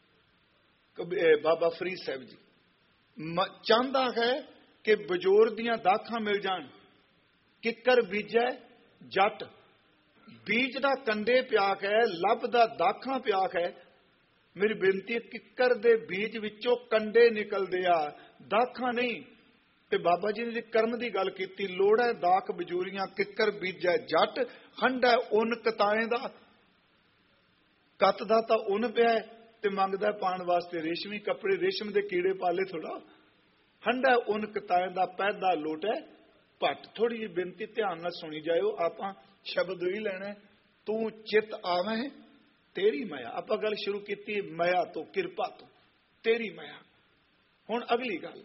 ਬਾਬਾ ਫਰੀਦ ਸਾਹਿਬ ਜੀ ਚਾਹੁੰਦਾ ਹੈ ਕਿ ਬਜੋਰ ਦੀਆਂ ਦਾਖਾਂ ਮਿਲ ਜਾਣ। ਕਿੱਕਰ ਬੀਜੈ ਜੱਟ, ਬੀਜ ਦਾ ਕੰਡੇ ਪਿਆ ਹੈ, ਲੱਭਦਾ ਦਾਖਾਂ ਪਿਆ ਹੈ। ਮੇਰੀ ਬੇਨਤੀ, ਕਿੱਕਰ ਦੇ ਬੀਜ ਵਿੱਚੋਂ ਕੰਡੇ ਨਿਕਲਦੇ ਆ, ਦਾਖਾਂ ਨਹੀਂ। ਤੇ ਬਾਬਾ ਜੀ ਨੇ ਕਰਮ ਦੀ ਗੱਲ ਕੀਤੀ, ਲੋੜ ਹੈ ਦਾਖ ਬਜੂਰੀਆਂ, ਕਿੱਕਰ ਬੀਜੈ ਜੱਟ, ਹੰਡਾ ਉਨ ਕਤਾਏ ਦਾ। ਕੱਤ ਦਾ ਤਾਂ ਉਨ ਪਿਆ ਤੇ ਮੰਗਦਾ ਪਾਣ ਵਾਸਤੇ ਰੇਸ਼ਮੀ ਕੱਪੜੇ, ਰੇਸ਼ਮ ਦੇ ਕੀੜੇ ਪਾਲੇ ਥੋੜਾ। ਹੰਡਾ ਉਨ ਕਤਾਏ ਦਾ ਪੈਦਾ ਲੋਟੈ ਭੱਟ। ਥੋੜੀ ਜਿਹੀ ਬੇਨਤੀ ਧਿਆਨ ਨਾਲ ਸੁਣੀ ਜਾਇਓ। ਆਪਾਂ ਸ਼ਬਦ ਹੀ ਲੈਣਾ, ਤੂੰ ਚਿੱਤ ਆਵੇਂ ਤੇਰੀ ਮਾਇਆ। ਆਪਾਂ ਗੱਲ ਸ਼ੁਰੂ ਕੀਤੀ ਮਾਇਆ ਤੋਂ, ਕਿਰਪਾ ਤੋਂ, ਤੇਰੀ ਮਾਇਆ। ਹੁਣ ਅਗਲੀ ਗੱਲ,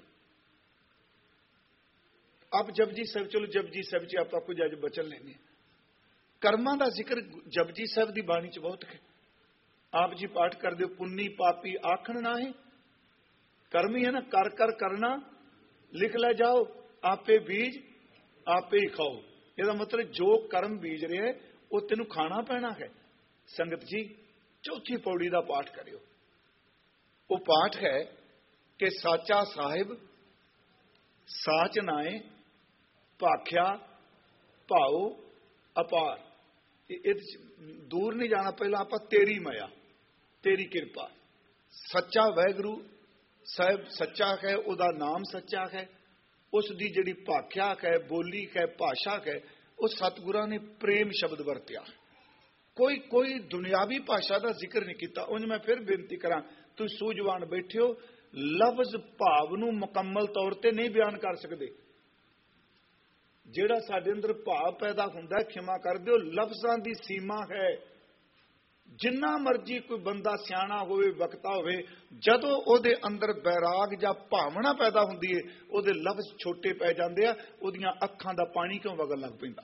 ਆਪ ਜਪਜੀ ਸਾਹਿਬ, ਚਲੋ ਜਪਜੀ ਸਾਹਿਬ ਚ ਆਪਾਂ ਕੁਝ ਅੱਜ ਬਚਨ ਲੈਣੇ। ਕਰਮਾਂ ਦਾ ਜ਼ਿਕਰ ਜਪਜੀ ਸਾਹਿਬ ਦੀ ਬਾਣੀ ਚ ਬਹੁਤ ਹੈ। ਆਪ ਜੀ ਪਾਠ ਕਰਦੇ ਹੋ, ਪੁੰਨੀ ਪਾਪੀ ਆਖਣ ਨਾ ਹੈ। ਕਰਮ ਹੀ ਹੈ ਨਾ, ਕਰ ਕਰ ਕਰਨਾ, ਲਿਖ ਲੈ ਜਾਓ, ਆਪੇ ਬੀਜ ਆਪੇ ਹੀ ਖਾਓ। ਇਹਦਾ ਮਤਲਬ ਜੋ ਕਰਮ ਬੀਜ ਰਿਹਾ ਉਹ ਤੈਨੂੰ ਖਾਣਾ ਪੈਣਾ ਹੈ। ਸੰਗਤ ਜੀ, ਚੌਥੀ ਪੌੜੀ ਦਾ ਪਾਠ ਕਰਿਓ। ਉਹ ਪਾਠ ਹੈ ਕਿ ਸਾਚਾ ਸਾਹਿਬ ਸਾਚ ਨਾਏ, ਭਾਖਿਆ ਭਾਉ ਅਪਾਰ। ਇਹ ਦੂਰ ਨਹੀਂ ਜਾਣਾ, ਪਹਿਲਾਂ ਆਪਾਂ ਤੇਰੀ ਮਾਇਆ, ਤੇਰੀ ਕਿਰਪਾ। ਸੱਚਾ ਵਾਹਿਗੁਰੂ ਸਾਹਿਬ ਸੱਚਾ ਹੈ, ਉਹਦਾ ਨਾਮ ਸੱਚਾ ਹੈ, ਉਸ ਦੀ ਜਿਹੜੀ ਭਾਖਿਆ ਹੈ, ਬੋਲੀ ਹੈ, ਭਾਸ਼ਾ ਹੈ, ਉਹ ਸਤਿਗੁਰਾਂ ਨੇ ਪ੍ਰੇਮ ਸ਼ਬਦ ਵਰਤਿਆ। ਕੋਈ ਕੋਈ ਦੁਨਿਆਵੀ ਭਾਸ਼ਾ ਦਾ ਜ਼ਿਕਰ ਨਹੀਂ ਕੀਤਾ। ਉਂਝ ਮੈਂ ਫਿਰ ਬੇਨਤੀ ਕਰਾਂ, ਤੁਸੀਂ ਸੂਝਵਾਨ ਬੈਠੇ ਹੋ, ਲਫ਼ਜ਼ ਭਾਵ ਨੂੰ ਮੁਕੰਮਲ ਤੌਰ ਤੇ ਨਹੀਂ ਬਿਆਨ ਕਰ ਸਕਦੇ। ਜਿਹੜਾ ਸਾਡੇ ਅੰਦਰ ਭਾਵ ਪੈਦਾ ਹੁੰਦਾ, ਖਿਮਾ ਕਰ ਦਿਓ, ਲਫ਼ਜ਼ਾਂ ਦੀ ਸੀਮਾ ਹੈ। ਜਿੰਨਾ ਮਰਜੀ ਕੋਈ ਬੰਦਾ ਸਿਆਣਾ ਹੋਵੇ, ਵਕਤਾ ਹੋਵੇ, ਜਦੋਂ ਉਹਦੇ ਅੰਦਰ ਬੈਰਾਗ ਜਾਂ ਭਾਵਨਾ ਪੈਦਾ ਹੁੰਦੀ ਹੈ, ਉਹਦੇ ਲਫ਼ਜ਼ ਛੋਟੇ ਪੈ ਜਾਂਦੇ ਆ, ਉਹਦੀਆਂ ਅੱਖਾਂ ਦਾ ਪਾਣੀ ਕਿਉਂ ਵਗਣ ਲੱਗ ਪੈਂਦਾ।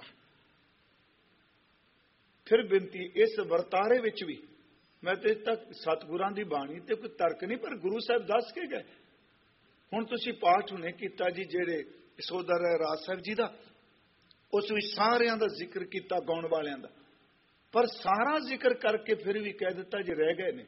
ਫਿਰ ਬੇਨਤੀ, ਇਸ ਵਰਤਾਰੇ ਵਿੱਚ ਵੀ ਮੈਂ ਤੇ ਤੱਕ ਸਤਿਗੁਰਾਂ ਦੀ ਬਾਣੀ ਤੇ ਕੋਈ ਤਰਕ ਨਹੀਂ, ਪਰ ਗੁਰੂ ਸਾਹਿਬ ਦੱਸ ਕੇ ਗਏ। ਹੁਣ ਤੁਸੀਂ ਪਾਠ ਹੁਣੇ ਕੀਤਾ ਜੀ ਜਿਹੜੇ ਸੋਦਰ ਰਾਜ ਸਾਹਿਬ ਜੀ ਦਾ, ਉਸ ਵਿੱਚ ਸਾਰਿਆਂ ਦਾ ਜ਼ਿਕਰ ਕੀਤਾ, ਗਾਉਣ ਵਾਲਿਆਂ ਦਾ, ਪਰ ਸਾਰਾ ਜ਼ਿਕਰ ਕਰਕੇ ਫਿਰ ਵੀ ਕਹਿ ਦਿੱਤਾ ਜੀ ਰਹਿ ਗਏ ਨੇ,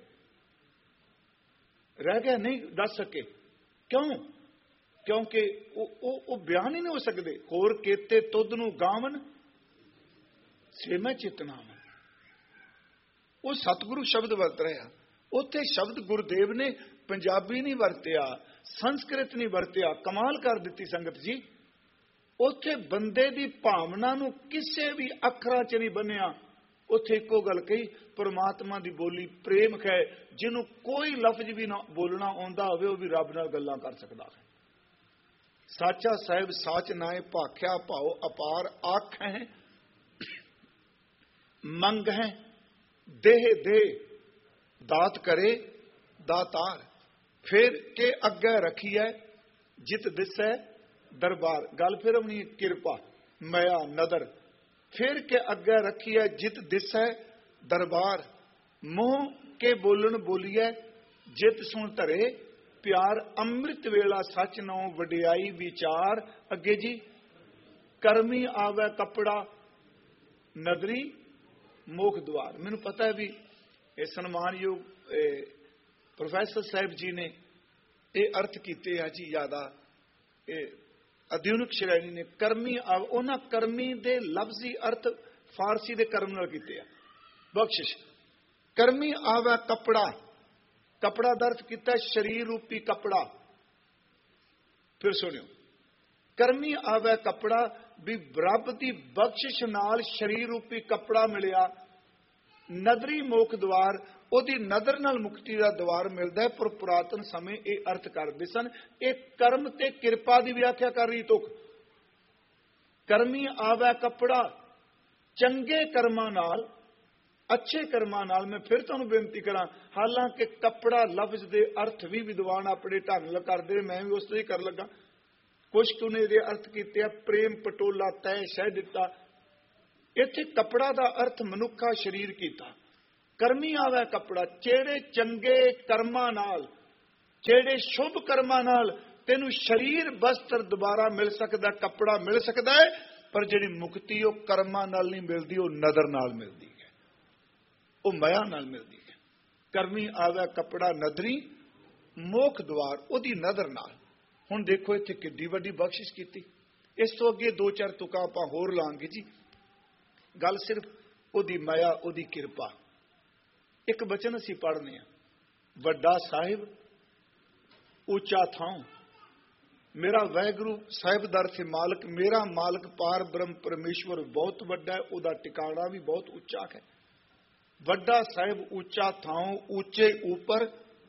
ਰਹਿ ਗਏ ਨਹੀਂ ਦੱਸ ਸਕੇ। ਕਿਉਂ? ਕਿਉਂਕਿ ਉਹ ਉਹ, ਉਹ ਬਿਆਨ ਹੀ ਨਹੀਂ ਹੋ ਸਕਦੇ। ਹੋਰ ਕੇਤੇ ਤੁਧ ਨੂੰ ਗਾਵਨ ਸੇ ਮੈਂ ਚਿਤਨਾਮ, ਉਹ ਸਤਿਗੁਰੂ ਸ਼ਬਦ ਵਰਤ ਰਿਹਾ। ਉੱਥੇ ਸ਼ਬਦ ਗੁਰਦੇਵ ਨੇ ਪੰਜਾਬੀ ਨਹੀਂ ਵਰਤਿਆ, ਸੰਸਕ੍ਰਿਤ ਨਹੀਂ ਵਰਤਿਆ। ਕਮਾਲ ਕਰ ਦਿੱਤੀ ਸੰਗਤ ਜੀ। ਉੱਥੇ ਬੰਦੇ ਦੀ ਭਾਵਨਾ ਨੂੰ ਕਿਸੇ ਵੀ ਅੱਖਰਾਂ 'ਚ ਨਹੀਂ ਬੰਨਿਆ। ਉੱਥੇ ਇੱਕੋ ਗੱਲ ਕਹੀ, ਪਰਮਾਤਮਾ ਦੀ ਬੋਲੀ ਪ੍ਰੇਮ ਹੈ। ਜਿਹਨੂੰ ਕੋਈ ਲਫ਼ਜ਼ ਵੀ ਨਾ ਬੋਲਣਾ ਆਉਂਦਾ ਹੋਵੇ, ਉਹ ਵੀ ਰੱਬ ਨਾਲ ਗੱਲਾਂ ਕਰ ਸਕਦਾ ਹੈ। ਸਾਚਾ ਸਾਹਿਬ ਸਾਚ ਨਾਏ ਭਾਖਿਆ, ਭਾਉ ਅਪਾਰ ਆਖ ਹੈ ਮੰਗ ਹੈ, ਦੇਹ ਦੇ ਦਾਤ ਕਰੇ ਦਾਤਾਰ, ਫਿਰ ਕੇ ਅੱਗੇ ਰੱਖੀਐ ਜਿਤ ਦਿਸੈ ਦਰਬਾਰ। ਗੱਲ ਫਿਰ ਆਪਣੀ ਕਿਰਪਾ ਮਾਇਆ ਨਦਰ, ਫਿਰ ਕੇ ਅੱਗੇ ਰੱਖੀਐ ਜਿਤ ਦਿਸੈ ਦਰਬਾਰ, ਮੂੰਹ ਕੇ ਬੋਲਣ ਬੋਲੀਐ ਜਿਤ ਸੁਣ ਧਰੇ ਪਿਆਰ, ਅੰਮ੍ਰਿਤ ਵੇਲਾ ਸੱਚ ਨਉ ਵਡਿਆਈ ਵਿਚਾਰ। ਅੱਗੇ ਜੀ, ਕਰਮੀ ਆਵੇ ਕੱਪੜਾ ਨਦਰੀ ਮੋਖ ਦੁਆਰ। ਮੈਨੂੰ ਪਤਾ ਹੈ ਵੀ ਇਹ ਸਨਮਾਨਯੋਗ ਪ੍ਰੋਫੈਸਰ ਸਾਹਿਬ ਜੀ ਨੇ ਇਹ ਅਰਥ ਕੀਤੇ ਆ ਜੀ ਜ਼ਿਆਦਾ, ਇਹ ਆਧੁਨਿਕ ਸ਼੍ਰੇਣੀ ਨੇ ਕਰਮੀ ਆਵੇ, ਉਹਨਾਂ ਕਰਮੀ ਦੇ ਲਫ਼ਜ਼ੀ ਅਰਥ ਫਾਰਸੀ ਦੇ ਕਰਮ ਨਾਲ ਕੀਤੇ ਆ। ਬਖਸ਼ਿਸ਼, ਕਰਮੀ ਆਵੇ ਕੱਪੜਾ, ਕੱਪੜਾ ਦਾ ਅਰਥ ਕੀਤਾ ਸਰੀਰ ਰੂਪੀ ਕੱਪੜਾ। ਫਿਰ ਸੁਣਿਓ, ਕਰਮੀ ਆਵੇ ਕੱਪੜਾ, ਵੀ ਰੱਬ ਦੀ ਬਖਸ਼ਿਸ਼ ਨਾਲ ਸਰੀਰ ਰੂਪੀ ਕੱਪੜਾ ਮਿਲਿਆ। ਨਦਰੀ ਮੋਖ ਦਵਾਰ, ਉਹਦੀ ਨਦਰ ਨਾਲ ਮੁਕਤੀ ਦਾ ਦਵਾਰ ਮਿਲਦਾ ਹੈ। ਪਰ ਪੁਰਾਤਨ ਸਮੇਂ ਇਹ ਅਰਥ ਕਰਦੇ ਸਨ। ਇਹ ਕਰਮ ਤੇ ਕਿਰਪਾ ਦੀ ਵਿਆਖਿਆ ਕਰ ਰਹੀ ਤੁਕ। ਕਰਮੀ ਆਵੇ ਕੱਪੜਾ, ਚੰਗੇ ਕਰਮਾਂ ਨਾਲ, ਅੱਛੇ ਕਰਮਾਂ ਨਾਲ। ਮੈਂ ਫਿਰ ਤੁਹਾਨੂੰ ਬੇਨਤੀ ਕਰਾਂ, ਹਾਲਾਂਕਿ ਕੱਪੜਾ ਲਫ਼ਜ਼ ਦੇ ਅਰਥ ਵੀ ਵਿਦਵਾਨ ਆਪਣੇ ਢੰਗ ਨਾਲ ਕਰਦੇ, ਮੈਂ ਵੀ ਉਸ ਤੇ ਹੀ ਕਰ ਲੱਗਾ। ਕੁਛ ਤੂੰ ਨੇ ਇਹਦੇ ਅਰਥ ਕੀਤੇ ਆ, ਪ੍ਰੇਮ ਪਟੋਲਾ ਤੈ ਸਹਿ ਦਿੱਤਾ। ਇੱਥੇ ਕੱਪੜਾ ਦਾ ਅਰਥ ਮਨੁੱਖਾ ਸਰੀਰ ਕੀਤਾ। ਕਰਮੀ ਆਵੇ ਕੱਪੜਾ, ਜਿਹੜੇ ਚੰਗੇ ਕਰਮਾਂ ਨਾਲ, ਜਿਹੜੇ ਸ਼ੁਭ ਕਰਮਾਂ ਨਾਲ ਤੈਨੂੰ ਸਰੀਰ ਵਸਤਰ ਦੁਬਾਰਾ ਮਿਲ ਸਕਦਾ, ਕੱਪੜਾ ਮਿਲ ਸਕਦਾ ਹੈ। ਪਰ ਜਿਹੜੀ ਮੁਕਤੀ ਉਹ ਕਰਮਾਂ ਨਾਲ ਨਹੀਂ ਮਿਲਦੀ, ਉਹ ਨਦਰ ਨਾਲ ਮਿਲਦੀ ਹੈ, ਉਹ ਮਾਇਆ ਨਾਲ ਮਿਲਦੀ ਹੈ। ਕਰਮੀ ਆਵੇ ਕੱਪੜਾ ਨਦਰੀ ਮੋਖ ਦਵਾਰ, ਉਹਦੀ ਨਦਰ ਨਾਲ। ਹੁਣ ਦੇਖੋ ਇੱਥੇ ਕਿੱਡੀ ਵੱਡੀ ਬਖਸ਼ਿਸ਼ ਕੀਤੀ। ਇਸ ਤੋਂ ਅੱਗੇ ਦੋ ਚਾਰ ਤੁਕਾਂ ਆਪਾਂ ਹੋਰ ਲਾਂਗੇ ਜੀ। ਗੱਲ ਸਿਰਫ ਉਹਦੀ ਮਾਇਆ, ਉਹਦੀ ਕਿਰਪਾ। ਇੱਕ ਬਚਨ ਅਸੀਂ ਪੜ੍ਹਨੇ ਆ, ਵੱਡਾ ਸਾਹਿਬ ਉੱਚਾ ਥਾਂ, ਮੇਰਾ ਵਾਹਿਗੁਰੂ ਸਾਹਿਬ ਦਾ ਅਰਥ ਮਾਲਕ, ਮੇਰਾ ਮਾਲਕ ਪਾਰ ਬ੍ਰਹਮ ਪਰਮੇਸ਼ਵਰ ਬਹੁਤ ਵੱਡਾ ਹੈ, ਉਹਦਾ ਟਿਕਾਣਾ ਵੀ ਬਹੁਤ ਉੱਚਾ ਹੈ। ਵੱਡਾ ਸਾਹਿਬ ਉੱਚਾ ਥਾਂ, ਉੱਚੇ ਉੱਪਰ